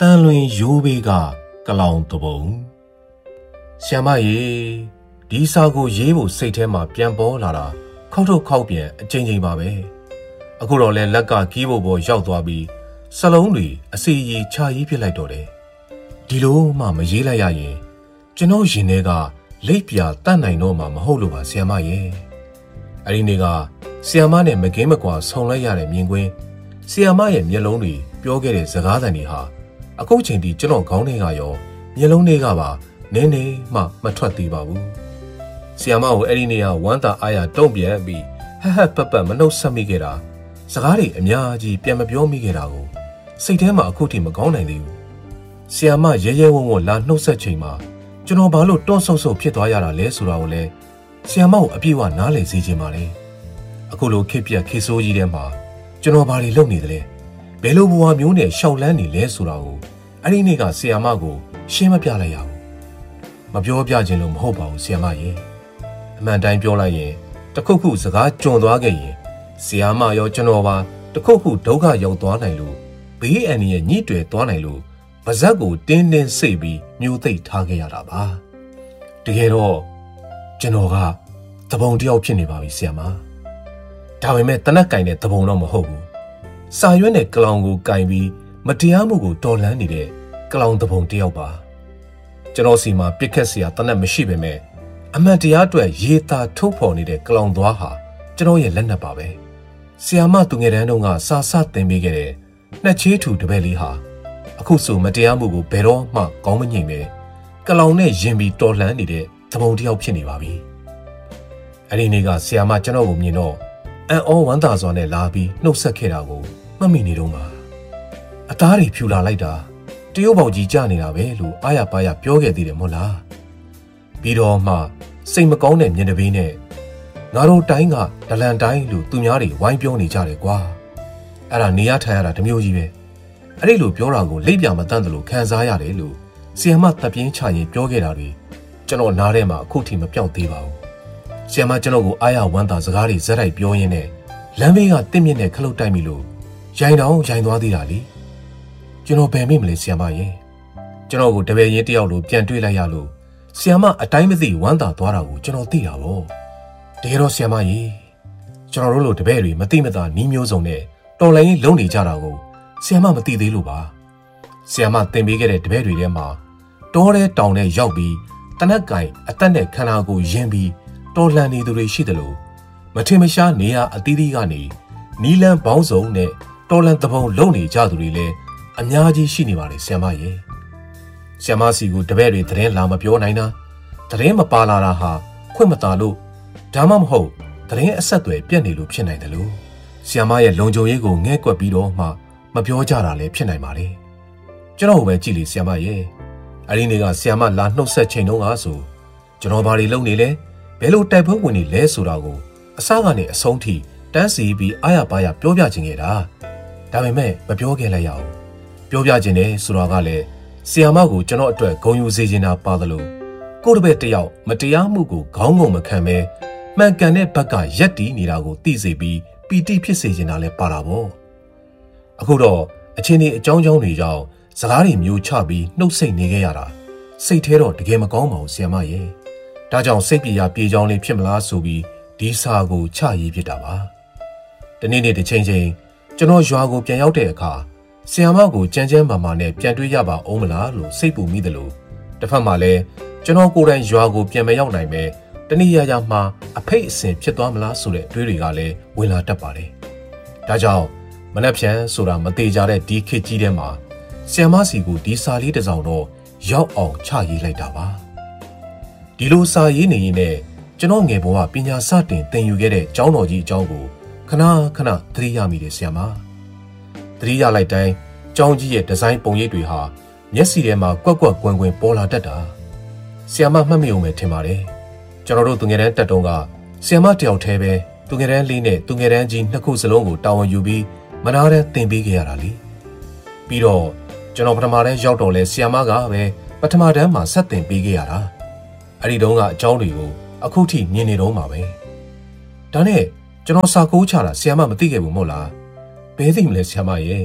တန်လွင်ရိုးဘေးကကလောင်တပုံဆရာမရေဒီစာကိုရေးဖို့စိတ်ထဲမှာပြန်ပေါ်လာတာခောက်ထုတ်ခောက်ပြန်အချိန်ချင်းပါပဲအခုတော့လဲလက်ကကီးဘုတ်ပေါ်ရောက်သွားပြီးစလုံးတွေအစီအီချာရေးဖြစ်လိုက်တော့တယ်ဒီလိုမှမရေးလိုက်ရရင်ကျွန်တော်ရင်ထဲကလိပ်ပြာတတ်နိုင်တော့မှမဟုတ်လို့ပါဆရာမရေအဲ့ဒီနေ့ကဆရာမနဲ့မကင်းမကွာဆုံလိုက်ရတဲ့မြင်ကွင်းဆရာမရဲ့မျက်လုံးတွေပြောခဲ့တဲ့စကားသံတွေဟာအခုချိန်ထိကျွန်တော်ခေါင်းထဲကရောမျက်လုံးတွေကပါနည်းနည်းမှမထွက်သေးပါဘူးဆီယာမကိုအဲ့ဒီနေ့ကဝမ်းသာအားရတုံ့ပြန်ပြီးဟဟပပမနှုတ်ဆက်မိခဲ့တာစကားတွေအများကြီးပြန်မပြောမိခဲ့တာကိုစိတ်ထဲမှာအခုထိမကောင်းနိုင်သေးဘူးဆီယာမရဲရဲဝံ့ဝံ့လာနှုတ်ဆက်ချိန်မှာကျွန်တော်ဘာလို့တွန့်ဆုတ်ဆုတ်ဖြစ်သွားရတာလဲဆိုတာကိုလည်းဆီယာမကိုအပြည့်အဝနားလည်စေချင်ပါလေအခုလိုခေပြက်ခေဆိုးကြီးထဲမှာကျွန်တော်ဘာတွေလုပ်နေသလဲဘယ်လိုဘဝမျိုးနဲ့ရှောက်လန်းနေလဲဆိုတာကိုအဲ့ဒီနေ့ကဆီယာမကိုရှင်းမပြလိုက်ရဘူးမပြောပြခြင်းလို့မဟုတ်ပါဘူးဆီယာမရေအမှန်တိုင်းပြောလိုက်ရင်တခုခုစကားကြုံသွားခဲ့ရင်ဆီယာမရောကျွန်တော်ပါတခုခုဒုက္ခရောက်သွားနိုင်လို့ဘေးအန္တရာယ်ညှိတွယ်သွားနိုင်လို့ပါဇက်ကိုတင်းတင်းစိတ်ပြီးမျိုးသိပ်ထားခဲ့ရတာပါတကယ်တော့ကျွန်တော်ကတပုံတယောက်ဖြစ်နေပါပြီဆီယာမဒါပေမဲ့တနက်ကင်တဲ့တပုံတော့မဟုတ်ဘူးစာရွက်နဲ့ကလောင်ကိုကင်ပြီးမတရားမှုကိုတော်လှန်နေတဲ့ကလောင်တပုံတယောက်ပါကျွန်တော်စီမှာပြစ်ခတ်စရာတနက်မရှိပေမဲ့အမှန်တရားအတွက်ရေးသားထုတ်ဖော်နေတဲ့ကလောင်သွားဟာကျွန်တော်ရဲ့လက်နက်ပါပဲဆီယာမသူငယ်တန်းတုန်းကစာစသင်ပေးခဲ့တဲ့နှစ်ချေးထူတပည့်လေးဟာအခုဆိုမတရားမှုကိုဘယ်တော့မှကောင်းမငြိမ်ပဲကလောင်နဲ့ရင်ပြီးတော်လှန်နေတဲ့တပုံတယောက်ဖြစ်နေပါပြီအဲ့ဒီနေ့ကဆီယာမကျွန်တော်ကိုမြင်တော့အံ့ဩဝမ်းသာစွာနဲ့လာပြီးနှုတ်ဆက်ခဲ့တာကိုမှတ်မိနေတော့မှာအသားတွေဖြူလာလိုက်တာတရုတ်ပေါက်ကြီးကျနေတာပဲလို့အားရပါးရပြောခဲ့သေးတယ်မဟုတ်လားပြီးတော့မှစိတ်မကောင်းတဲ့မျက်နှာပေးနဲ့ငါတို့တိုင်းကဒလန်တိုင်းလို့သူများတွေဝိုင်းပြောနေကြတယ်ကွာအဲ့ဒါနေရထိုင်ရတာတမျိုးကြီးပဲအဲ့ဒီလိုပြောတာကိုလိပ်ပြမတန့်တယ်လို့ခံစားရတယ်လို့ဆီယမတပ်ပြင်းချရင်ပြောခဲ့တာတွေကျွန်တော်နားထဲမှာအခုထိမပြောက်သေးပါဘူးဆီယမကျွန်တော်ကိုအားရဝမ်းသာစကားတွေဇက်တိုက်ပြောရင်းနဲ့လမ်းဘေးကတင့်မြင့်နဲ့ခလုတ်တိုက်မိလို့ရိုင်တောင်ရိုင်သွားသေးတာလေကျွန်တော်ဘယ်မိမလဲဆီယမရေကျွန်တော်ကိုတပည့်ရင်းတယောက်လိုပြန်တွေ့လိုက်ရလို့ဆီယမအတိုင်းမသိဝမ်းသာသွားတာကိုကျွန်တော်သိတာပေါ့တကယ်တော့ဆီယမရေကျွန်တော်တို့လိုတပည့်တွေမသိမသာနီးမျိုးစုံနဲ့တော်လိုင်းလုံးနေကြတာကိုဆီယမမသိသေးလို့ပါဆီယမသင်ပေးခဲ့တဲ့တပည့်တွေထဲမှာတောထဲတောင်ထဲရောက်ပြီးတနက်ကင်အသက်နဲ့ခန္ဓာကိုယ်ယဉ်ပြီးတော်လှန်နေသူတွေရှိတယ်လို့မထင်မရှားနေရအသီးသီးကနေနီလန်ပေါင်းစုံနဲ့တော်လှန်တပုံလုံနေကြသူတွေလည်းအများကြီးရှိနေပါတယ်ဆီယမရေဆီယမစီကိုတပည့်တွေသတင်းလာမပြောနိုင်တာသတင်းမပါလာတာဟာခွင့်မသာလို့ဒါမှမဟုတ်သတင်းအဆက်အသွယ်ပြတ်နေလို့ဖြစ်နိုင်တယ်လို့ဆီယမရဲ့လုံခြုံရေးကိုငဲ့ကွက်ပြီးတော့မှမပြောကြတာလည်းဖြစ်နိုင်ပါလေကျွန်တော်ပဲကြည့်လေဆီယမရေအဲ့ဒီနေ့ကဆီယမလာနှုတ်ဆက်ချိန်တုန်းကဆိုကျွန်တော်ဘာတွေလုပ်နေလဲဘယ်လိုတိုက်ပွဲဝင်နေလဲဆိုတာကိုအစကနေအဆုံးထိတန်းစီပြီးအားရပါးရပြောပြခြင်းခဲ့တာဒါပေမဲ့မပြောခဲ့လိုက်ရအောင်ပြောပြခြင်းနဲ့ဆိုတာကလည်းဆီယာမကိုကျွန်တော်အတွက်ဂုဏ်ယူစေချင်တာပါသလိုကိုယ့်တပည့်တယောက်မတရားမှုကိုခေါင်းငုံမခံပဲမှန်ကန်တဲ့ဘက်ကရက်တီးနေတာကိုသိစေပြီးပီတိဖြစ်စေချင်တာလည်းပါတာပေါ့အခုတော့အချင်းဒီအကြောင်းတွေကြောင့်စကားတွေမျိုးချပြီးနှုတ်ဆက်နေခဲ့ရတာစိတ်ထဲတော့တကယ်မကောင်းပါဘူးဆီယာမရဲ့ဒါကြောင့်စိတ်ပြေရပြေချောင်းလေးဖြစ်မလားဆိုပြီးဒီစာကိုချရေးဖြစ်တာပါတနေ့နေ့တစ်ချိန်ချင်းကျွန်တော်ရွာကိုပြန်ရောက်တဲ့အခါဆီယာမကိုကြမ်းကြမ်းမာမာနဲ့ပြန်တွေ့ရပါအောင်မလားလို့စိတ်ပူမိတယ်လို့တစ်ဖက်မှာလည်းကျွန်တော်ကိုယ်တိုင်ရွာကိုပြန်မရောက်နိုင်ပဲတနည်းအားမှာအဖိတ်အစင်ဖြစ်သွားမလားဆိုတဲ့တွေးတွေကလည်းဝင်လာတတ်ပါတယ်ဒါကြောင့်မနှက်ဖြန်ဆိုတာမသေးကြတဲ့ဒီခေတ်ကြီးထဲမှာဆီယာမစီကိုဒီစာလေးတစ်စောင်တော့ရောက်အောင်ချရေးလိုက်တာပါဒီလိုစာရေးနေရင်နဲ့ကျွန်တော်ငယ်ဘဝပညာစတင်သင်ယူခဲ့တဲ့ကျောင်းတော်ကြီးအကြောင်းကိုခဏခဏသတိရမိတယ်ဆီယာမသတိရလိုက်တိုင်းကျောင်းကြီးရဲ့ဒီဇိုင်းပုံရိပ်တွေဟာမျက်စိထဲမှာကွက်ကွက်ကွင်းကွင်းပေါ်လာတတ်တာဆီယာမမှတ်မိအောင်ပဲထင်ပါတယ်ကျွန်တော်တို့သူငယ်တန်းတက်တုန်းကဆီယာမတယောက်တည်းပဲသူငယ်တန်းလေးနဲ့သူငယ်တန်းကြီးနှစ်ခုစလုံးကိုတာဝန်ယူပြီးမနာတဲ့သင်ပေးခဲ့ရတာလေပြီးတော့ကျွန်တော်ပထမတန်းရောက်တော့လဲဆီယာမကပဲပထမတန်းမှာဆက်သင်ပေးခဲ့ရတာအဲ့ဒီတုန်းကအကြောင်းတွေကိုအခုထိမြင်နေတော့မှာပဲဒါနဲ့ကျွန်တော်စာကိုးချတာဆီယာမမသိခဲ့ဘူးမဟုတ်လားဘဲသိမလဲဆီယာမရဲ့ကျ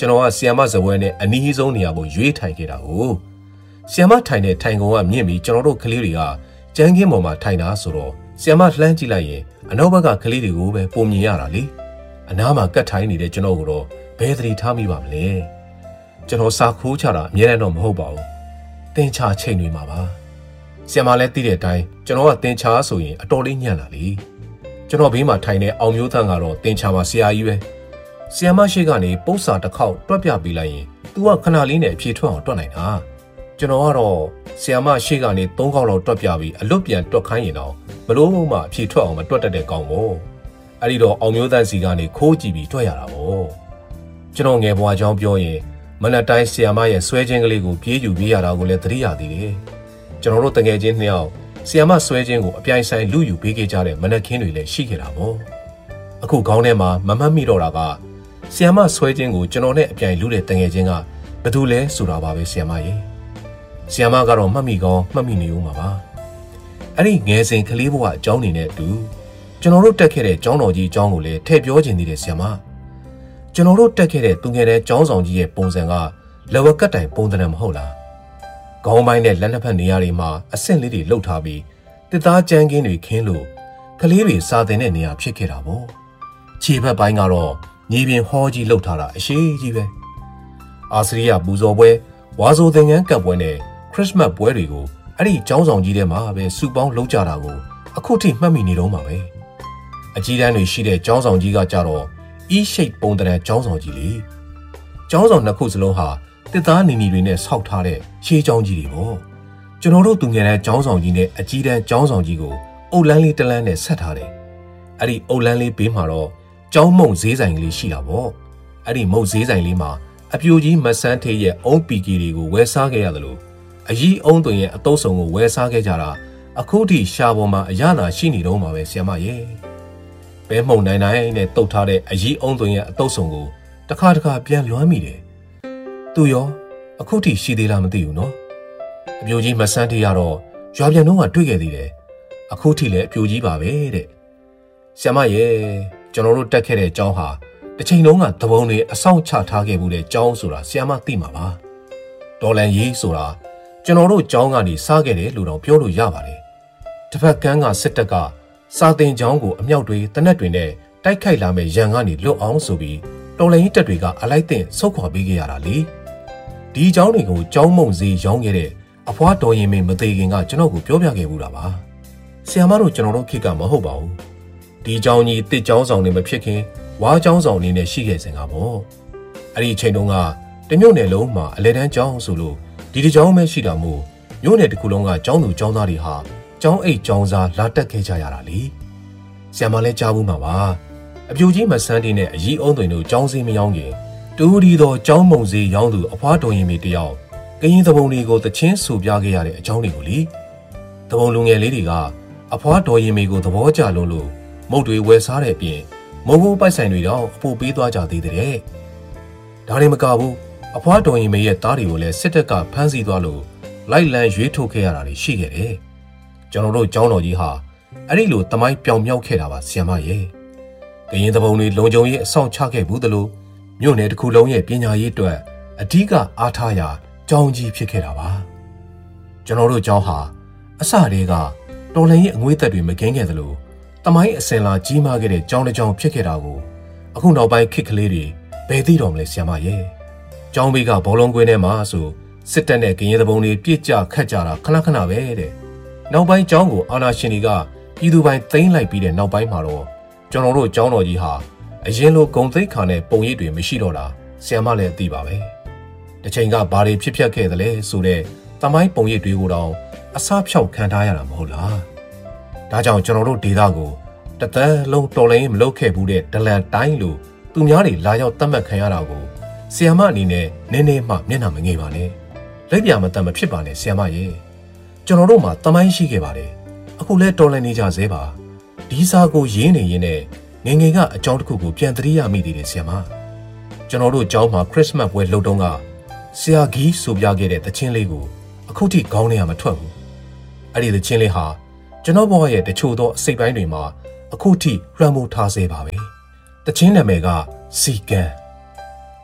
ကျွန်တော်ကဆီယမဇပွဲနဲ့အနီးဆုံးနေရာကိုရွေးထိုင်ခဲ့တာကိုဆီယမထိုင်တဲ့ထိုင်ကုန်ကမြင့်ပြီးကျွန်တော်တို့ကလေးတွေကကျန်းကင်းပေါ်မှာထိုင်တာဆိုတော့ဆီယမလှမ်းကြည့်လိုက်ရင်အနောက်ဘက်ကကလေးတွေကိုပဲပုံမြင်ရတာလေအနားမှာကတ်ထိုင်နေတဲ့ကျွန်တော်ကတော့ဘယ်သတိထားမိပါမလဲကျွန်တော်စာခိုးချတာအများနဲ့တော့မဟုတ်ပါဘူးတင်ချချိန်တွေမှာပါဆီယမလည်းသိတဲ့အတိုင်းကျွန်တော်ကတင်ချဆိုရင်အတော်လေးညံ့လာလေကျွန်တော်ဘေးမှာထိုင်တဲ့အောင်မျိုးသန်းကတော့တင်ချမှာဆရာကြီးပဲဆီယမရှိကနေပု္ပ္ပစာတစ်ခေါက်တွက်ပြပေးလိုက်ရင် तू ကခဏလေးနဲ့အဖြေထွက်အောင်တွက်နိုင်တာကျွန်တော်ကတော့ဆီယမရှိကနေ3ခေါက်လောက်တွက်ပြပြီးအလွတ်ပြန်တွက်ခိုင်းရင်တော့ဘလို့မှအဖြေထွက်အောင်မတွက်တတ်တဲ့ကောင်ပေါ့အဲ့ဒီတော့အောင်မျိုးသန်းစီကနေခိုးကြည့်ပြီးတွက်ရတာပေါ့ကျွန်တော်ငယ်ဘွားကြောင်းပြောရင်မနက်တိုင်းဆီယမရဲ့ဆွဲခြင်းကလေးကိုပြေးယူပေးရတာကိုလည်းသတိရသေးတယ်ကျွန်တော်တို့တငယ်ချင်း2ယောက်ဆီယမဆွဲခြင်းကိုအပြိုင်ဆိုင်လူယူပေးခဲ့ကြတဲ့မနက်ခင်းတွေလည်းရှိခဲ့တာပေါ့အခုခေါင်းထဲမှာမမှတ်မိတော့တာကဆီယမဆွဲခြင်းကိုကျွန်တော်နဲ့အပြိုင်လူတဲ့တငယ်ချင်းကဘယ်သူလဲဆိုတာပါပဲဆီယမရေဆီယမကတော့မှတ်မိကောင်းမှတ်မိနေဦးမှာပါအဲ့ဒီငယ်စဉ်ကလေးဘဝအကြောင်းနေနဲ့အတူကျွန်တော်တို့တက်ခဲ့တဲ့ကျောင်းတော်ကြီးအကြောင်းကိုလည်းထည့်ပြောခြင်းသေးတယ်ဆီယမကျွန်တော်တို့တက်ခဲ့တဲ့သူငယ်တဲ့ကျောင်းဆောင်ကြီးရဲ့ပုံစံကလက်ဝက်ကတ်တိုင်ပုံသဏ္ဍာန်မဟုတ်လားခေါင်းပိုင်းနဲ့လက်နှစ်ဖက်နေရာတွေမှာအဆင့်လေးတွေလှုပ်ထားပြီးတစ်သားကြမ်းကင်းတွေခင်းလို့ကလေးတွေစာသင်တဲ့နေရာဖြစ်ခဲ့တာပေါ့ခြေဘက်ပိုင်းကတော့ညီပင်ဟောကြီးလှုပ်ထားတာအရှိကြီးပဲအာစရိယပူဇော်ပွဲဝါဆိုသင်္ကန်းကပ်ပွဲနဲ့ခရစ်စမတ်ပွဲတွေကိုအဲ့ဒီကျောင်းဆောင်ကြီးထဲမှာပဲစုပေါင်းလုပ်ကြတာကိုအခုထိမှတ်မိနေတော့မှာပဲအကြီးတန်းတွေရှိတဲ့ကျောင်းဆောင်ကြီးကကြတော့E-shape ပုံသဏ္ဍာန်ကျောင်းဆောင်ကြီးလေကျောင်းဆောင်နှစ်ခုစလုံးဟာတစ်သားနီနီတွေနဲ့ဆောက်ထားတဲ့ရှေးကျောင်းကြီးတွေပေါ့ကျွန်တော်တို့သူငယ်တဲ့ကျောင်းဆောင်ကြီးနဲ့အကြီးတန်းကျောင်းဆောင်ကြီးကိုအုတ်လန်းလေးတစ်လန်းနဲ့ဆက်ထားတယ်အဲ့ဒီအုတ်လန်းလေးဘေးမှာတော့ကျောင်းမုံဈေးဆိုင်ကလေးရှိတာပေါ့အဲ့ဒီမုံဈေးဆိုင်လေးမှာအပြိုကြီးမဆန်းထေးရဲ့အုံးပီကီတွေကိုဝယ်စားခဲ့ရတယ်လို့အကြီးအုံးသွင်ရဲ့အတုံးစုံကိုဝယ်စားခဲ့ကြတာအခုထိရှာပေါ်မှာအရသာရှိနေတော့မှာပဲဆရာမရဲ့ဘဲမှုံနိုင်နိုင်နဲ့တုတ်ထားတဲ့အကြီးအုံးသွင်ရဲ့အတုံးစုံကိုတစ်ခါပြန်လွှမ်းမိတယ်သူရောအခုထိရှိသေးလားမသိဘူးနော်အပြိုကြီးမဆန်းထေးကတော့ရွာပြန်တော့ကတွေ့ခဲ့သေးတယ်အခုထိလည်းအပြိုကြီးပါပဲတဲ့ဆရာမရဲ့ကျွန်တော်တို့တက်ခဲ့တဲ့ကျောင်းဟာတစ်ချိန်လုံးကသဘုံတွေအဆောင်ချထားခဲ့မှုတဲ့ကျောင်းဆိုတာဆရာမသိမှာပါဒေါ်လန်ရေးဆိုတာကျွန်တော်တို့ကျောင်းကနေစားခဲ့တယ်လို့တော့ပြောလို့ရပါတယ်တစ်ဖက်ကန်းကစစ်တပ်ကစာသင်ကျောင်းကိုအမြောက်တွေတနက်တွေနဲ့တိုက်ခိုက်လာမဲ့ရန်ကနေလွတ်အောင်ဆိုပြီးတော်လှန်ရေးတပ်တွေကအလိုက်တင်ဆုတ်ခွာပေးခဲ့ရတာလေဒီကျောင်းတွေကိုကျောင်းမုံစည်းရောင်းခဲ့တဲ့အဖွားတော်ရင်မင်းမသေးခင်ကကျွန်တော်ကိုပြောပြခဲ့ဘူးတာပါဆရာမတို့ကျွန်တော်တို့ခေတ်ကမဟုတ်ပါဘူးဒီကျောင်းကြီးတစ်ကျောင်းဆောင်နေမဖြစ်ခင်ဝါကျောင်းဆောင်နေနဲ့ရှိခဲ့စဉ်ကပေါ့အဲ့ဒီအချိန်တုန်းကတမြို့နယ်လုံးမှာအလဲတန်းကျောင်းဆိုလို့ဒီတစ်ကျောင်းပဲရှိတာမို့မြို့နယ်တစ်ခုလုံးကကျောင်းသူကျောင်းသားတွေဟာကျောင်းအိတ်ကျောင်းစားလာတက်ခဲ့ကြရတာလေဆရာမလည်းကြားဘူးမှာပါအပြူကြီးမဆန်းတင်နဲ့အကြီးအုံးသွင်တို့ကျောင်းစည်းမရောင်းခင်တူဒီတော့ကျောင်းမုံစည်းရောင်းသူအဖွားတော်ရင်မီတယောက်ကရင်သဘုံတွေကိုတချင်းဆူပြခဲ့ရတဲ့အကြောင်းတွေကိုလေသဘုံလူငယ်လေးတွေကအဖွားတော်ရင်မီကိုသဘောကျလို့မုတ်တွေဝယ်စားတဲ့အပြင်မုံဘိုးပိုက်ဆိုင်တွေတော့အဖို့ပေးသွားကြသေးတယ်ဒါနဲ့မကဘူးအဖွားတော်ရင်မီရဲ့သားတွေကိုလည်းစစ်တပ်ကဖမ်းဆီးသွားလို့လိုက်လံရွေးထုတ်ခဲ့ရတာတွေရှိခဲ့တယ်ကျွန်တော်တို့ကျောင်းတော်ကြီးဟာအဲ့ဒီလိုတမိုင်းပြောင်မြောက်ခဲ့တာပါဆရာမရဲ့ကရင်သဘုံတွေလုံခြုံရေးအဆောင်ချခဲ့ဘူးသလိုမြို့နယ်တစ်ခုလုံးရဲ့ပညာရေးအတွက်အဓိကအားထားရာကျောင်းကြီးဖြစ်ခဲ့တာပါကျွန်တော်တို့ကျောင်းဟာအစတည်းကတော်လှန်ရေးအငွေးသက်တွေမကင်းခဲ့သလိုတမိုင်းအစင်လာကြီးမားခဲ့တဲ့ကျောင်းတစ်ကျောင်းဖြစ်ခဲ့တာကိုအခုနောက်ပိုင်းခေတ်ကလေးတွေဘယ်သိတော်မလဲဆရာမရဲ့ကျောင်းဘေးကဘောလုံးကွင်းထဲမှာဆိုစစ်တပ်နဲ့ကရင်သဘုံတွေပြစ်ကြခတ်ကြတာခဏပဲတဲ့နောက်ပိုင်းကျောင်းကိုအာဏာရှင်တွေကပြည်သူပိုင်းသိမ်းလိုက်ပြီးတဲ့နောက်ပိုင်းမှာတော့ကျွန်တော်တို့ကျောင်းတော်ကြီးဟာအရင်လိုဂုံသိက္ခာနဲ့ပုံရိပ်တွေမရှိတော့တာဆရာမလည်းသိပါပဲတစ်ချိန်ကဘာတွေဖြစ်ခဲ့သလဲဆိုတဲ့တမိုင်းပုံရိပ်တွေကိုတော့အစားဖြောက်ခံထားရတာမဟုတ်လားဒါကြောင့်ကျွန်တော်တို့ဒေသကိုတသက်လုံးတော်လိုင်းမလုပ်ခဲ့ဘူးတဲ့ဒလန်တိုင်းလိုသူများတွေလာရောက်တတ်မှတ်ခံရတာကိုဆရာမအနေနဲ့နည်းနည်းမှမျက်နှာမငယ်ပါနဲ့လက်ပြမတတ်မဖြစ်ပါနဲ့ဆရာမရဲ့ကျွန်တော်တို့မှာတမိုင်းရှိခဲ့ပါတယ်အခုလဲတော်လိုင်းနေကြသေးပါဒီစာကိုရင်းနေရင်းနဲ့ငငယ်ကအကြောင်းတစ်ခုကိုပြန်သတိရမိသေးတယ်ဆရာမကျွန်တော်တို့ကျောင်းမှာခရစ်စမတ်ပွဲလုပ်တုန်းကဆရာဂီးဆိုပြခဲ့တဲ့သချင်းလေးကိုအခုထိခေါင်းထဲကမထွက်ဘူးအဲ့ဒီသချင်းလေးဟာကျွန်တော်ဘဝရဲ့တချို့သောအစိတ်ပိုင်းတွေမှာအခုထိလွှမ်းမိုးထားစေပါပဲတချင်းနာမည်ကစီကံ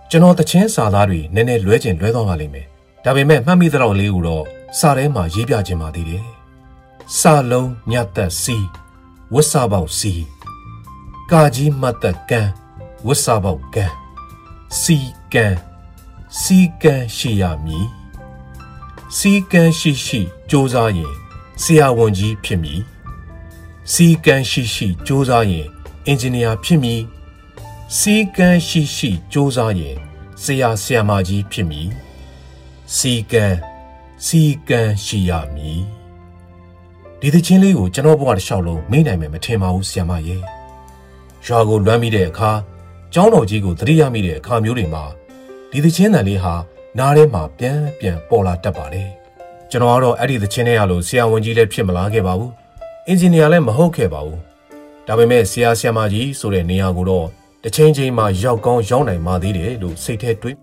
ကျွန်တော်တချင်းစာသားတွေနည်းနည်းလွဲကျင်လွဲသွားပါလိမ့်မယ်ဒါပေမဲ့မှတ်မိတဲ့လောက်လေးကိုတော့စာထဲမှာရေးပြခြင်းပါသေးတယ်စာလုံးညတ်သက်စီဝတ်စာပေါက်စီကာကြီးမှတ်သက်ကန်းဝတ်စာပေါက်ကန်းစီကန်းစီကန်းရှိရမည်စီကန်းရှိရှိစ조사ရင်ဆရာဝန်ကြီးဖြစ်မည်စီကန်းရှိရှိစ조사ရင်အင်ဂျင်နီယာဖြစ်မည်စီကန်းရှိရှိစ조사ရင်ဆရာဆရာမကြီးဖြစ်မည်စီကန်းရှိရမည်ဒီသချင်းလေးကိုကျွန်တော်ဘဝတစ်လျှောက်လုံးမေ့နိုင်မယ်မထင်ပါဘူးဆရာမရဲ့ရွာကိုလွမ်းမိတဲ့အခါကျောင်းတော်ကြီးကိုသတိရမိတဲ့အခါမျိုးတွေမှာဒီသချင်းတန်လေးဟာနားထဲမှာပြန်ပေါ်လာတတ်ပါတယ်ကျွန်တော်ကတော့အဲ့ဒီသချင်းထဲရလို့ဆရာဝန်ကြီးလည်းဖြစ်မလာခဲ့ပါဘူးအင်ဂျင်နီယာလည်းမဟုတ်ခဲ့ပါဘူးဒါပေမဲ့ဆရာဆရာမကြီးဆိုတဲ့နေရာကိုတော့တစ်ချိန်ချိန်မှာရောက်ကောင်းရောက်နိုင်ပါသေးတယ်လို့စိတ်ထဲတွေး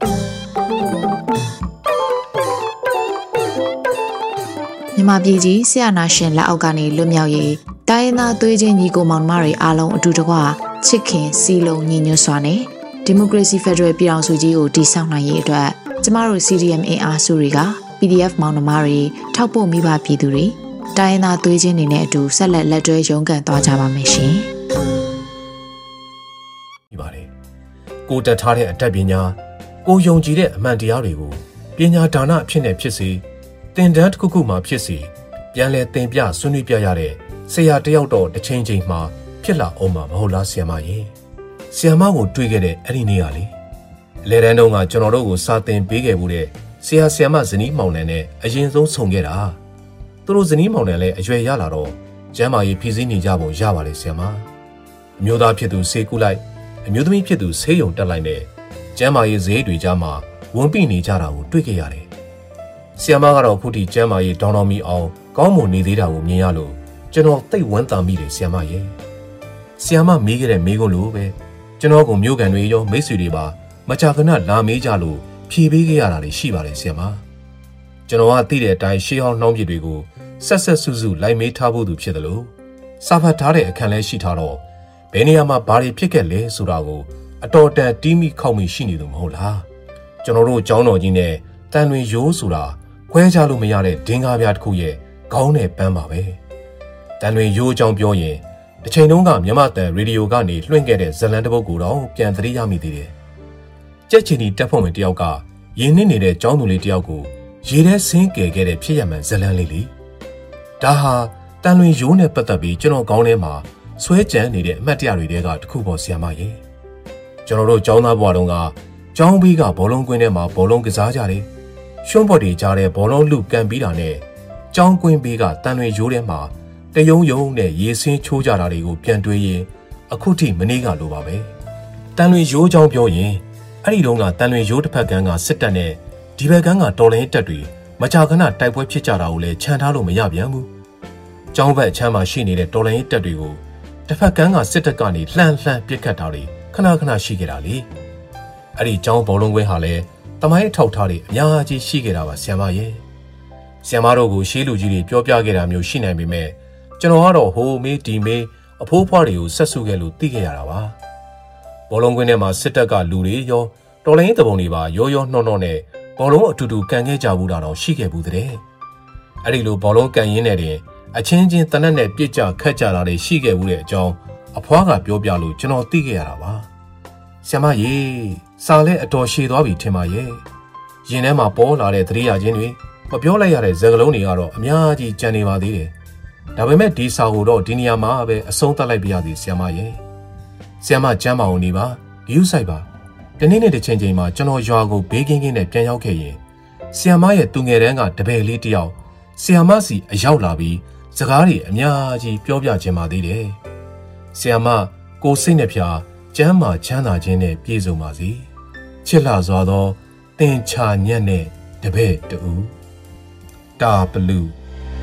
မြန်မာပြည်ကြီးဆရာနာရှင်လက်အောက်ကနေလွတ်မြောက်ရေးတိုင်းရင်းသားသွေးချင်းညီကိုမောင်နှမတွေအားလုံးအတူတကွချစ်ခင်စီလုံးညီညွတ်စွာနဲ့ဒီမိုကရေစီဖက်ဒရယ်ပြည်ထောင်စုကြီးကိုတည်ဆောက်နိုင်ရေးအတွက်ကျမတို့ CDM အင်အားစုတွေက PDF မောင်နှမတွေထောက်ပို့မိဘပြည်သူတွေတိုင်းရင်းသားသွေးချင်းတွေနဲ့အတူဆက်လက်လက်တွဲရုန်းကန်သွားကြပါမယ်ရှင်ဒီပါတယ်ကိုတက်ထားတဲ့အတတ်ပညာကိုယုံကြည်တဲ့အမှန်တရားတွေကိုပညာဒါနအဖြစ်နဲ့ဖြစ်စေသင်တန်းတစ်ခုခုမှဖြစ်စေပြန်လဲသင်ပြဆွေးနွေးပြရတဲ့ဆရာတယောက်တော့တစ်ချိန်ချိန်မှာဖြစ်လာအောင်မှာမဟုတ်လားဆရာမရေဆရာမကိုတွေ့ခဲ့တဲ့အဲ့ဒီနေ့ကလေအလဲတန်းတုန်းကကျွန်တော်တို့ကိုစာသင်ပေးခဲ့မှုတဲ့ဆရာဆရာမဇနီးမောင်နှံနဲ့အရင်ဆုံးဆုံခဲ့တာသူတို့ဇနီးမောင်နှံလည်းအရွယ်ရလာတော့ကျမ်းမာရေးဖြည့်ဆည်းနေကြပုံရပါလေဆရာမအမျိုးသားဖြစ်သူဆေးကုလိုက်အမျိုးသမီးဖြစ်သူဆေးရုံတက်လိုက်နဲ့ကျမ်းမာရေးဈေးတွေကြားမှာဝန်ပိနေကြတာကိုတွေ့ခဲ့ရတယ်ဆီယမကတော့ခုထိကျမ်းမာရေးတောင်းတော်မီအောင်ကောင်းမွန်နေသေးတာကိုမြင်ရလို့ကျွန်တော်သိဝမ်းသာမိတယ်ဆီယမရဲ့ဆီယမမေးခဲ့တဲ့မေးခွန်းလိုပဲကျွန်တော်ကိုမျိုးကန်တွေရောမိတ်ဆွေတွေပါမကြာခဏလာမေးကြလို့ဖြေပေးခဲ့ရတာတွေရှိပါတယ်ဆီယမကျွန်တော်ကသိတဲ့အတိုင်းရှေးဟောင်းနှောင်းပြစ်တွေကိုဆက်စုစုလိုက်မေးထားဖို့သူဖြစ်တယ်လို့စာဖတ်ထားတဲ့အခန်းလဲရှိထားတော့ဘယ်နေရာမှာဘာတွေဖြစ်ခဲ့လဲဆိုတာကိုအတော်တန်တီးမိခောက်မိရှိနေသူမဟုတ်လားကျွန်တော်တို့ကျောင်းတော်ကြီးနဲ့တန်လွင်ရိုးဆိုတာခွဲခြားလို့မရတဲ့ဒင်္ဂါပြားတစ်ခုရဲ့ခေါင်းနဲ့ပန်းပါပဲတန်လွင်ရိုးအကြောင်းပြောရင်တစ်ချိန်တုန်းကမြန်မာတန်ရေဒီယိုကနေလွှင့်ခဲ့တဲ့ဇလန်တစ်ပုဒ်ကိုတော့ပြန်သတိရမိသေးတယ်ကြက်ချီနီတက်ဖို့ဝင်တယောက်ကရင်းနှင်းနေတဲ့ကျောင်းသူလေးတယောက်ကိုရေထဲဆင်းကယ်ခဲ့တဲ့ဖြစ်ရမှန်ဇလန်လေးလေဒါဟာတန်လွင်ရိုးနဲ့ပတ်သက်ပြီးကျွန်တော်ခေါင်းထဲမှာဆွဲကြံနေတဲ့အမှတ်တရတွေတဲကတစ်ခုပေါ်ဆီယမရဲ့ကျွန်တော်တို့ကျောင်းသားဘဝတုန်းကကျောင်းဘေးကဘောလုံးကွင်းထဲမှာဘောလုံးကစားကြတယ်ရှုံးဘော်တွေကြားတဲ့ဘောလုံးလူကန်ပြီးတာနဲ့ကျောင်းကွင်းဘေးကတန်လွင်ရိုးထဲမှာတယုံယုံနဲ့ရေဆင်းချိုးကြတာတွေကိုပြန်တွေးရင်အခုထိမနေ့ကလိုပါပဲတန်လွင်ရိုးချောင်းပြောရင်အဲ့ဒီတုန်းကတန်လွင်ရိုးတစ်ဖက်ကန်းကစစ်တပ်နဲ့ဒီဘက်ကန်းကတော်လိုင်းတပ်တွေမကြာခဏတိုက်ပွဲဖြစ်ကြတာကိုလည်းခြံထားလို့မရပြန်ဘူးကျောင်းဘက်အချမ်းမှာရှိနေတဲ့တော်လိုင်းတပ်တွေကိုတစ်ဖက်ကန်းကစစ်တပ်ကနေလှမ်းပစ်ခတ်တာတွေခဏရှိခဲ့တာလေအဲ့ဒီကျောင်းဘောလုံးကွင်းဟာလည်းတမိုင်းထောက်ထားတွေအများကြီးရှိခဲ့တာပါဆရာမရဲ့ဆရာမတို့ကိုရှေးလူကြီးတွေပြောပြခဲ့တာမျိုးရှိနိုင်ပေမဲ့ကျွန်တော်ကတော့ဟိုမေးဒီမေးအဖိုးဖွားတွေကိုဆက်စုခဲ့လို့သိခဲ့ရတာပါဘောလုံးကွင်းထဲမှာစစ်တပ်ကလူတွေရောတော်လိုင်းတပုံတွေပါရောနှောနဲ့ဘောလုံးအတူတူကန်ခဲ့ကြဘူးတာတော့ရှိခဲ့ဘူးတဲ့အဲ့ဒီလိုဘောလုံးကန်ရင်းနဲ့တင်အချင်းချင်းတနက်နဲ့ပြစ်ကြခတ်ကြတာတွေရှိခဲ့ဘူးတဲ့အကြောင်းအဖွားကပြောပြလို့ကျွန်တော်သိခဲ့ရတာပါဆရာမရေစာလဲအတော်ရှည်သွားပြီထင်ပါရဲ့ရင်ထဲမှာပေါ်လာတဲ့သတိရခြင်းတွေမပြောလိုက်ရတဲ့စကားလုံးတွေကတော့အများကြီးကြံနေပါသေးတယ်ဒါပေမဲ့ဒီစာကိုတော့ဒီနေရာမှာပဲအဆုံးသတ်လိုက်ပြရသည်ဆရာမရဲ့ဆရာမကျမ်းပါအောင်နေပါဂရုစိုက်ပါဒီနေ့နဲ့တစ်ချိန်ချိန်မှာကျွန်တော်ရွာကိုဘေးကင်းကင်းနဲ့ပြန်ရောက်ခဲ့ရင်ဆရာမရဲ့သူငယ်တန်းကတပည့်လေးတယောက်ဆရာမစီအရောက်လာပြီးစကားတွေအများကြီးပြောပြခြင်းပါသေးတယ်ဆရာမကိုစိတ်နှဖျားကျမ်းမာချမ်းသာခြင်းနဲ့ပြည့်စုံပါစေချစ်လှစွာသောသင်္ချာညက်နဲ့တပည့်တူတာပလူ